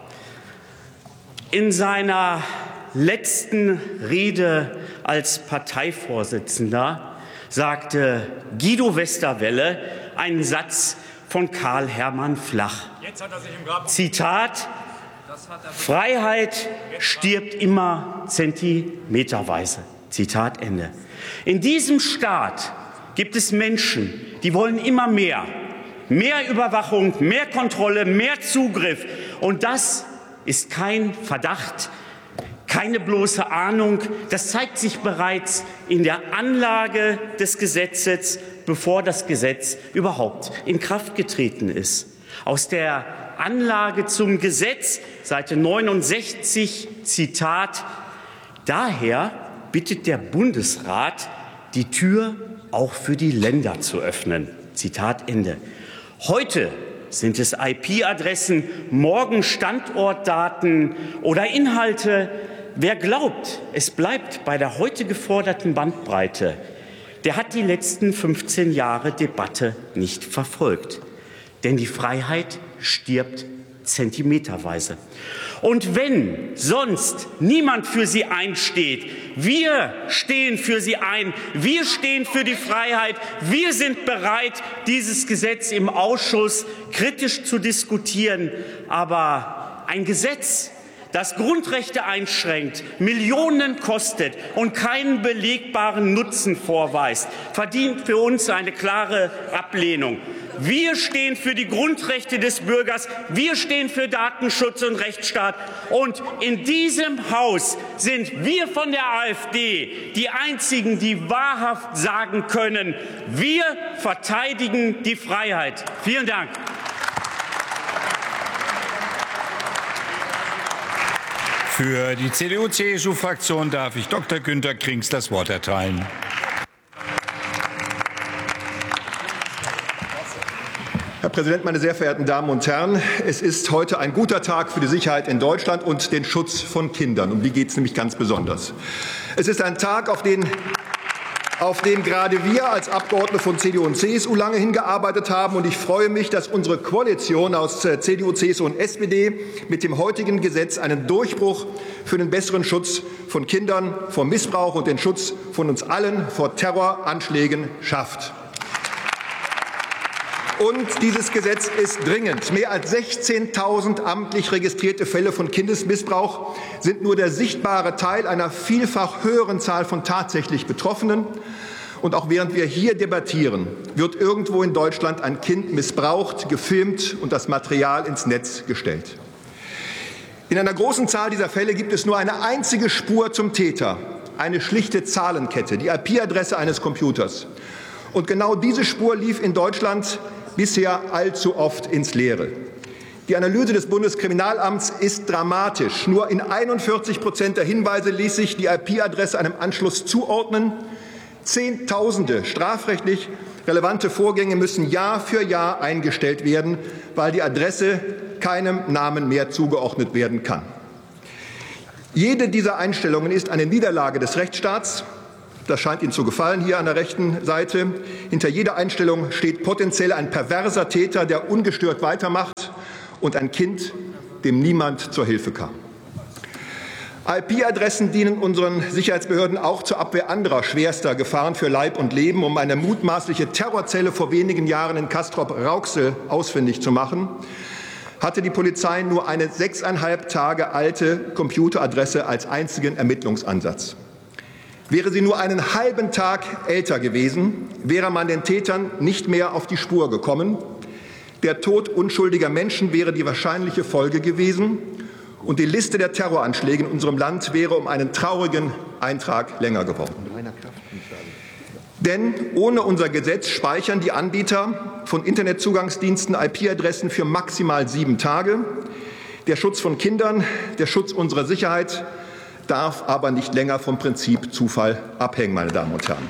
In seiner letzten Rede als Parteivorsitzender sagte Guido Westerwelle einen Satz von Karl Hermann Flach. Zitat: Freiheit stirbt immer zentimeterweise. Zitat Ende. In diesem Staat gibt es Menschen, die wollen immer mehr. Mehr Überwachung, mehr Kontrolle, mehr Zugriff. Und das ist kein Verdacht, keine bloße Ahnung. Das zeigt sich bereits in der Anlage des Gesetzes, bevor das Gesetz überhaupt in Kraft getreten ist. Aus der Anlage zum Gesetz, Seite neunundsechzig, Zitat: Daher bittet der Bundesrat, die Tür auch für die Länder zu öffnen. Zitat Ende. Heute sind es I P-Adressen, morgen Standortdaten oder Inhalte. Wer glaubt, es bleibt bei der heute geforderten Bandbreite, der hat die letzten fünfzehn Jahre Debatte nicht verfolgt. Denn die Freiheit stirbt zentimeterweise. Und wenn sonst niemand für sie einsteht, wir stehen für sie ein, wir stehen für die Freiheit, wir sind bereit, dieses Gesetz im Ausschuss kritisch zu diskutieren. Aber ein Gesetz, das Grundrechte einschränkt, Millionen kostet und keinen belegbaren Nutzen vorweist, verdient für uns eine klare Ablehnung. Wir stehen für die Grundrechte des Bürgers, wir stehen für Datenschutz und Rechtsstaat. Und in diesem Haus sind wir von der AfD die Einzigen, die wahrhaft sagen können, wir verteidigen die Freiheit. Vielen Dank. Für die C D U C S U-Fraktion darf ich Doktor Günter Krings das Wort erteilen. Herr Präsident, meine sehr verehrten Damen und Herren! Es ist heute ein guter Tag für die Sicherheit in Deutschland und den Schutz von Kindern. Um die geht es nämlich ganz besonders. Es ist ein Tag, auf den, auf den gerade wir als Abgeordnete von C D U und C S U lange hingearbeitet haben. Und ich freue mich, dass unsere Koalition aus C D U, C S U und S P D mit dem heutigen Gesetz einen Durchbruch für den besseren Schutz von Kindern vor Missbrauch und den Schutz von uns allen vor Terroranschlägen schafft. Und dieses Gesetz ist dringend. Mehr als sechzehntausend amtlich registrierte Fälle von Kindesmissbrauch sind nur der sichtbare Teil einer vielfach höheren Zahl von tatsächlich Betroffenen. Und auch während wir hier debattieren, wird irgendwo in Deutschland ein Kind missbraucht, gefilmt und das Material ins Netz gestellt. In einer großen Zahl dieser Fälle gibt es nur eine einzige Spur zum Täter, eine schlichte Zahlenkette, die I P-Adresse eines Computers. Und genau diese Spur lief in Deutschland bisher allzu oft ins Leere. Die Analyse des Bundeskriminalamts ist dramatisch. Nur in einundvierzig Prozent der Hinweise ließ sich die I P-Adresse einem Anschluss zuordnen. Zehntausende strafrechtlich relevante Vorgänge müssen Jahr für Jahr eingestellt werden, weil die Adresse keinem Namen mehr zugeordnet werden kann. Jede dieser Einstellungen ist eine Niederlage des Rechtsstaats. Das scheint Ihnen zu gefallen hier an der rechten Seite. Hinter jeder Einstellung steht potenziell ein perverser Täter, der ungestört weitermacht, und ein Kind, dem niemand zur Hilfe kam. I P-Adressen dienen unseren Sicherheitsbehörden auch zur Abwehr anderer schwerster Gefahren für Leib und Leben. Um eine mutmaßliche Terrorzelle vor wenigen Jahren in Castrop-Rauxel ausfindig zu machen, hatte die Polizei nur eine sechseinhalb Tage alte Computeradresse als einzigen Ermittlungsansatz. Wäre sie nur einen halben Tag älter gewesen, wäre man den Tätern nicht mehr auf die Spur gekommen. Der Tod unschuldiger Menschen wäre die wahrscheinliche Folge gewesen, und die Liste der Terroranschläge in unserem Land wäre um einen traurigen Eintrag länger geworden. Denn ohne unser Gesetz speichern die Anbieter von Internetzugangsdiensten I P-Adressen für maximal sieben Tage. Der Schutz von Kindern, der Schutz unserer Sicherheit darf aber nicht länger vom Prinzip Zufall abhängen, meine Damen und Herren.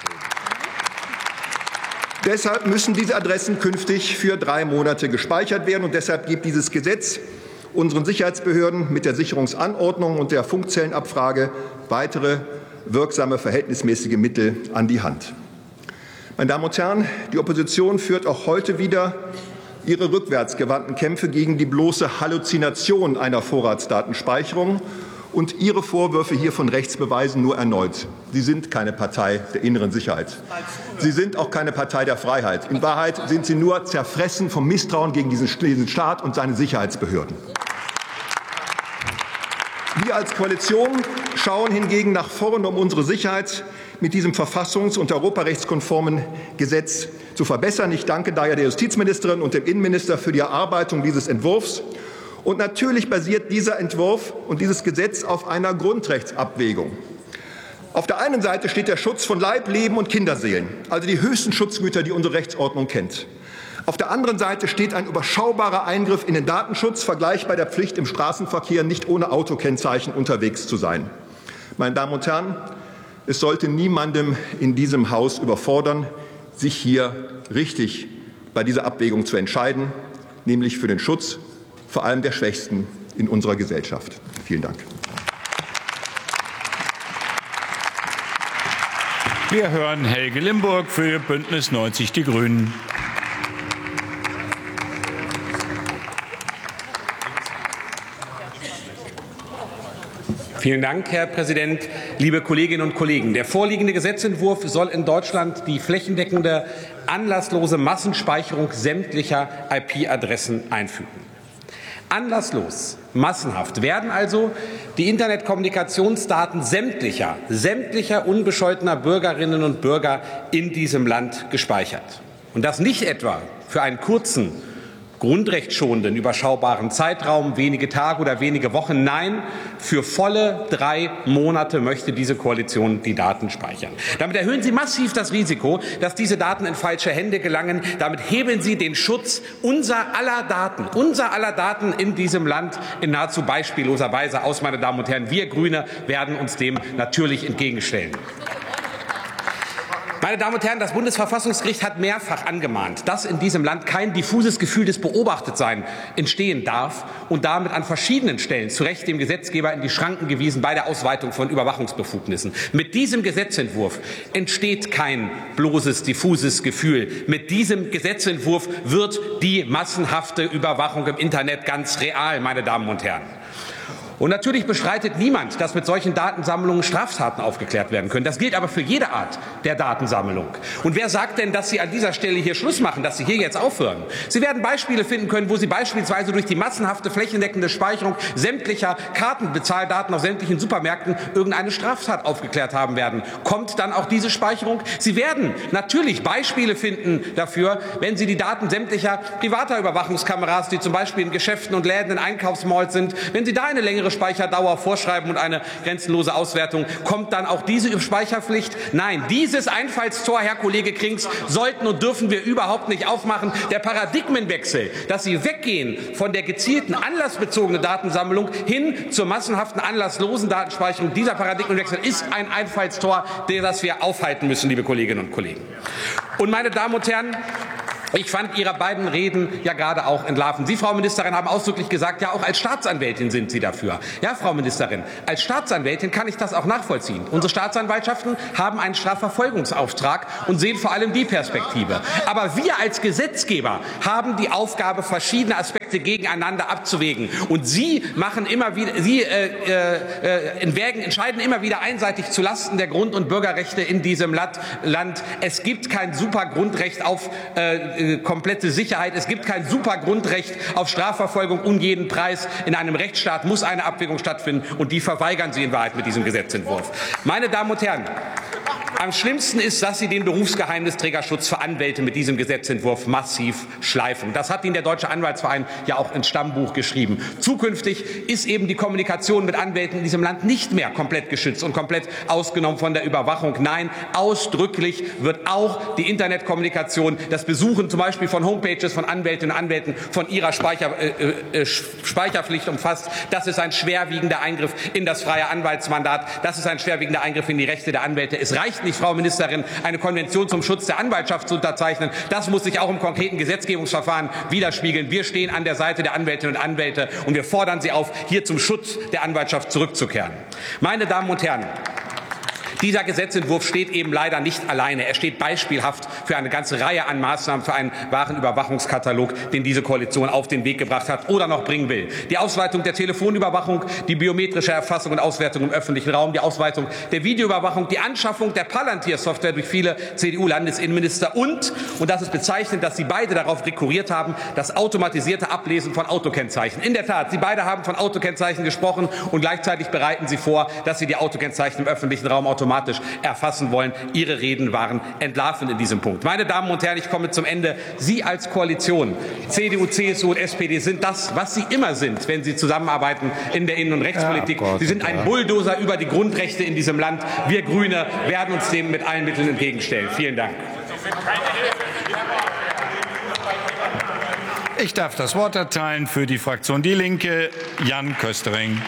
Deshalb müssen diese Adressen künftig für drei Monate gespeichert werden, und deshalb gibt dieses Gesetz unseren Sicherheitsbehörden mit der Sicherungsanordnung und der Funkzellenabfrage weitere wirksame verhältnismäßige Mittel an die Hand. Meine Damen und Herren, die Opposition führt auch heute wieder ihre rückwärtsgewandten Kämpfe gegen die bloße Halluzination einer Vorratsdatenspeicherung, und ihre Vorwürfe hier von rechts beweisen nur erneut: Sie sind keine Partei der inneren Sicherheit. Sie sind auch keine Partei der Freiheit. In Wahrheit sind Sie nur zerfressen vom Misstrauen gegen diesen Staat und seine Sicherheitsbehörden. Wir als Koalition schauen hingegen nach vorn, um unsere Sicherheit mit diesem verfassungs- und europarechtskonformen Gesetz zu verbessern. Ich danke daher der Justizministerin und dem Innenminister für die Erarbeitung dieses Entwurfs. Und natürlich basiert dieser Entwurf und dieses Gesetz auf einer Grundrechtsabwägung. Auf der einen Seite steht der Schutz von Leib, Leben und Kinderseelen, also die höchsten Schutzgüter, die unsere Rechtsordnung kennt. Auf der anderen Seite steht ein überschaubarer Eingriff in den Datenschutz, vergleichbar der Pflicht, im Straßenverkehr nicht ohne Autokennzeichen unterwegs zu sein. Meine Damen und Herren, es sollte niemandem in diesem Haus überfordern, sich hier richtig bei dieser Abwägung zu entscheiden, nämlich für den Schutz vor allem der Schwächsten in unserer Gesellschaft. Vielen Dank. Wir hören Helge Limburg für Bündnis neunzig Die Grünen. Vielen Dank, Herr Präsident, liebe Kolleginnen und Kollegen. Der vorliegende Gesetzentwurf soll in Deutschland die flächendeckende, anlasslose Massenspeicherung sämtlicher I P-Adressen einführen. Anlasslos, massenhaft werden also die Internetkommunikationsdaten sämtlicher, sämtlicher unbescholtener Bürgerinnen und Bürger in diesem Land gespeichert. Und das nicht etwa für einen kurzen, grundrechtsschonenden, überschaubaren Zeitraum, wenige Tage oder wenige Wochen. Nein, für volle drei Monate möchte diese Koalition die Daten speichern. Damit erhöhen Sie massiv das Risiko, dass diese Daten in falsche Hände gelangen. Damit heben Sie den Schutz unser aller Daten, unser aller Daten in diesem Land in nahezu beispielloser Weise aus, meine Damen und Herren. Wir Grüne werden uns dem natürlich entgegenstellen. Meine Damen und Herren, das Bundesverfassungsgericht hat mehrfach angemahnt, dass in diesem Land kein diffuses Gefühl des Beobachtetseins entstehen darf, und damit an verschiedenen Stellen zu Recht dem Gesetzgeber in die Schranken gewiesen bei der Ausweitung von Überwachungsbefugnissen. Mit diesem Gesetzentwurf entsteht kein bloßes, diffuses Gefühl. Mit diesem Gesetzentwurf wird die massenhafte Überwachung im Internet ganz real, meine Damen und Herren. Und natürlich bestreitet niemand, dass mit solchen Datensammlungen Straftaten aufgeklärt werden können. Das gilt aber für jede Art der Datensammlung. Und wer sagt denn, dass Sie an dieser Stelle hier Schluss machen, dass Sie hier jetzt aufhören? Sie werden Beispiele finden können, wo Sie beispielsweise durch die massenhafte flächendeckende Speicherung sämtlicher Kartenbezahldaten auf sämtlichen Supermärkten irgendeine Straftat aufgeklärt haben werden. Kommt dann auch diese Speicherung? Sie werden natürlich Beispiele finden dafür, wenn Sie die Daten sämtlicher privater Überwachungskameras, die zum Beispiel in Geschäften und Läden in Einkaufsmalls sind, wenn Sie da eine längere Speicherdauer vorschreiben und eine grenzenlose Auswertung. Kommt dann auch diese Speicherpflicht? Nein, dieses Einfallstor, Herr Kollege Krings, sollten und dürfen wir überhaupt nicht aufmachen. Der Paradigmenwechsel, dass Sie weggehen von der gezielten anlassbezogenen Datensammlung hin zur massenhaften anlasslosen Datenspeicherung, dieser Paradigmenwechsel ist ein Einfallstor, das wir aufhalten müssen, liebe Kolleginnen und Kollegen. Und meine Damen und Herren, ich fand Ihre beiden Reden ja gerade auch entlarvend. Sie, Frau Ministerin, haben ausdrücklich gesagt, ja, auch als Staatsanwältin sind Sie dafür. Ja, Frau Ministerin, als Staatsanwältin kann ich das auch nachvollziehen. Unsere Staatsanwaltschaften haben einen Strafverfolgungsauftrag und sehen vor allem die Perspektive. Aber wir als Gesetzgeber haben die Aufgabe, verschiedene Aspekte gegeneinander abzuwägen. Und Sie machen immer wieder, Sie äh, äh, entwägen, entscheiden immer wieder einseitig zulasten der Grund- und Bürgerrechte in diesem Land. Es gibt kein super Grundrecht auf äh, komplette Sicherheit. Es gibt kein super Grundrecht auf Strafverfolgung um jeden Preis. In einem Rechtsstaat muss eine Abwägung stattfinden, und die verweigern Sie in Wahrheit mit diesem Gesetzentwurf. Meine Damen und Herren, am schlimmsten ist, dass Sie den Berufsgeheimnisträgerschutz für Anwälte mit diesem Gesetzentwurf massiv schleifen. Das hat Ihnen der Deutsche Anwaltsverein ja auch ins Stammbuch geschrieben. Zukünftig ist eben die Kommunikation mit Anwälten in diesem Land nicht mehr komplett geschützt und komplett ausgenommen von der Überwachung. Nein, ausdrücklich wird auch die Internetkommunikation, das Besuchen zum Beispiel von Homepages von Anwältinnen und Anwälten von ihrer Speicher, äh, äh, Speicherpflicht umfasst. Das ist ein schwerwiegender Eingriff in das freie Anwaltsmandat. Das ist ein schwerwiegender Eingriff in die Rechte der Anwälte. Es reicht nicht, Frau Ministerin, eine Konvention zum Schutz der Anwaltschaft zu unterzeichnen. Das muss sich auch im konkreten Gesetzgebungsverfahren widerspiegeln. Wir stehen an der Seite der Anwältinnen und Anwälte, und wir fordern Sie auf, hier zum Schutz der Anwaltschaft zurückzukehren. Meine Damen und Herren, dieser Gesetzentwurf steht eben leider nicht alleine. Er steht beispielhaft für eine ganze Reihe an Maßnahmen, für einen wahren Überwachungskatalog, den diese Koalition auf den Weg gebracht hat oder noch bringen will. Die Ausweitung der Telefonüberwachung, die biometrische Erfassung und Auswertung im öffentlichen Raum, die Ausweitung der Videoüberwachung, die Anschaffung der Palantir-Software durch viele C D U-Landesinnenminister und, und das ist bezeichnend, dass Sie beide darauf rekurriert haben, das automatisierte Ablesen von Autokennzeichen. In der Tat, Sie beide haben von Autokennzeichen gesprochen, und gleichzeitig bereiten Sie vor, dass Sie die Autokennzeichen im öffentlichen Raum automatisch erfassen wollen. Ihre Reden waren entlarvend in diesem Punkt. Meine Damen und Herren, ich komme zum Ende. Sie als Koalition, C D U, C S U und S P D, sind das, was Sie immer sind, wenn Sie zusammenarbeiten in der Innen- und Rechtspolitik. Sie sind ein Bulldozer über die Grundrechte in diesem Land. Wir Grüne werden uns dem mit allen Mitteln entgegenstellen. Vielen Dank. Ich darf das Wort erteilen für die Fraktion Die Linke, Jan Köstering.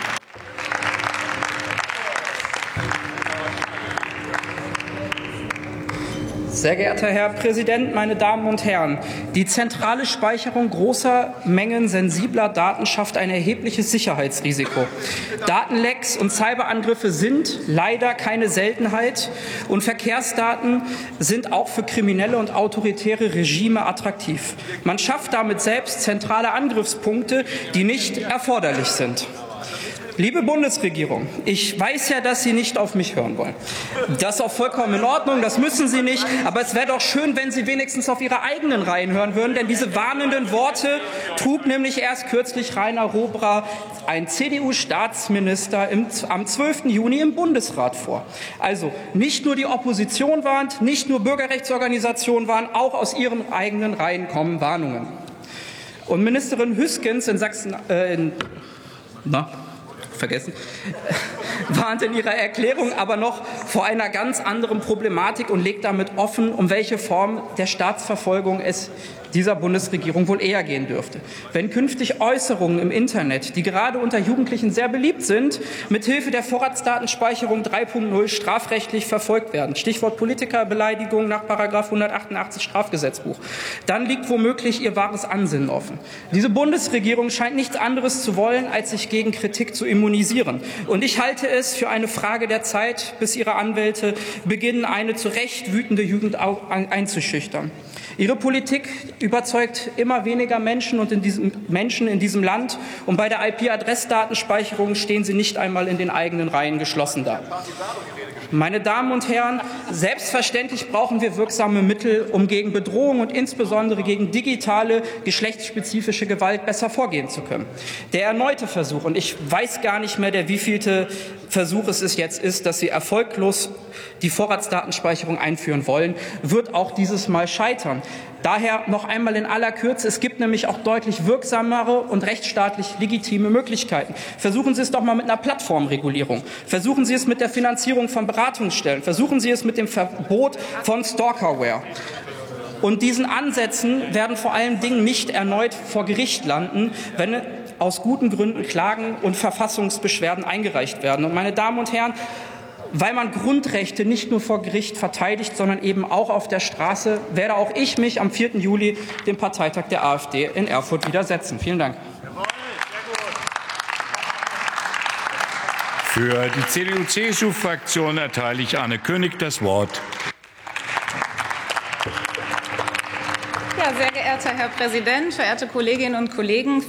Sehr geehrter Herr Präsident, meine Damen und Herren! Die zentrale Speicherung großer Mengen sensibler Daten schafft ein erhebliches Sicherheitsrisiko. Datenlecks und Cyberangriffe sind leider keine Seltenheit, und Verkehrsdaten sind auch für kriminelle und autoritäre Regime attraktiv. Man schafft damit selbst zentrale Angriffspunkte, die nicht erforderlich sind. Liebe Bundesregierung, ich weiß ja, dass Sie nicht auf mich hören wollen. Das ist auch vollkommen in Ordnung, das müssen Sie nicht. Aber es wäre doch schön, wenn Sie wenigstens auf Ihre eigenen Reihen hören würden. Denn diese warnenden Worte trug nämlich erst kürzlich Rainer Robra, ein C D U-Staatsminister, im, am zwölften Juni im Bundesrat vor. Also nicht nur die Opposition warnt, nicht nur Bürgerrechtsorganisationen warnen, auch aus Ihren eigenen Reihen kommen Warnungen. Und Ministerin Hüskens in Sachsen, äh, in, na, vergessen, warnt in ihrer Erklärung aber noch vor einer ganz anderen Problematik und legt damit offen, um welche Form der Staatsverfolgung es dieser Bundesregierung wohl eher gehen dürfte. Wenn künftig Äußerungen im Internet, die gerade unter Jugendlichen sehr beliebt sind, mithilfe der Vorratsdatenspeicherung drei Punkt null strafrechtlich verfolgt werden, Stichwort Politikerbeleidigung nach Paragraph hundertachtundachtzig Strafgesetzbuch, dann liegt womöglich ihr wahres Ansinnen offen. Diese Bundesregierung scheint nichts anderes zu wollen, als sich gegen Kritik zu immunisieren. Und ich halte es für eine Frage der Zeit, bis ihre Anwälte beginnen, eine zu Recht wütende Jugend einzuschüchtern. Ihre Politik überzeugt immer weniger Menschen und in diesem, Menschen in diesem Land, und bei der I P-Adressdatenspeicherung stehen sie nicht einmal in den eigenen Reihen geschlossen da. Meine Damen und Herren, selbstverständlich brauchen wir wirksame Mittel, um gegen Bedrohung und insbesondere gegen digitale, geschlechtsspezifische Gewalt besser vorgehen zu können. Der erneute Versuch, und ich weiß gar nicht mehr, der wievielte Versuch es jetzt ist, dass Sie erfolglos die Vorratsdatenspeicherung einführen wollen, wird auch dieses Mal scheitern. Daher noch einmal in aller Kürze, es gibt nämlich auch deutlich wirksamere und rechtsstaatlich legitime Möglichkeiten. Versuchen Sie es doch mal mit einer Plattformregulierung. Versuchen Sie es mit der Finanzierung von Beratungsstellen. Versuchen Sie es mit dem Verbot von Stalkerware. Und diesen Ansätzen werden vor allen Dingen nicht erneut vor Gericht landen, wenn aus guten Gründen Klagen und Verfassungsbeschwerden eingereicht werden. Und meine Damen und Herren, weil man Grundrechte nicht nur vor Gericht verteidigt, sondern eben auch auf der Straße, werde auch ich mich am vierten Juli dem Parteitag der AfD in Erfurt widersetzen. Vielen Dank. Für die C D U-C S U-Fraktion erteile ich Arne König das Wort. Ja, sehr geehrter Herr Präsident, verehrte Kolleginnen und Kollegen!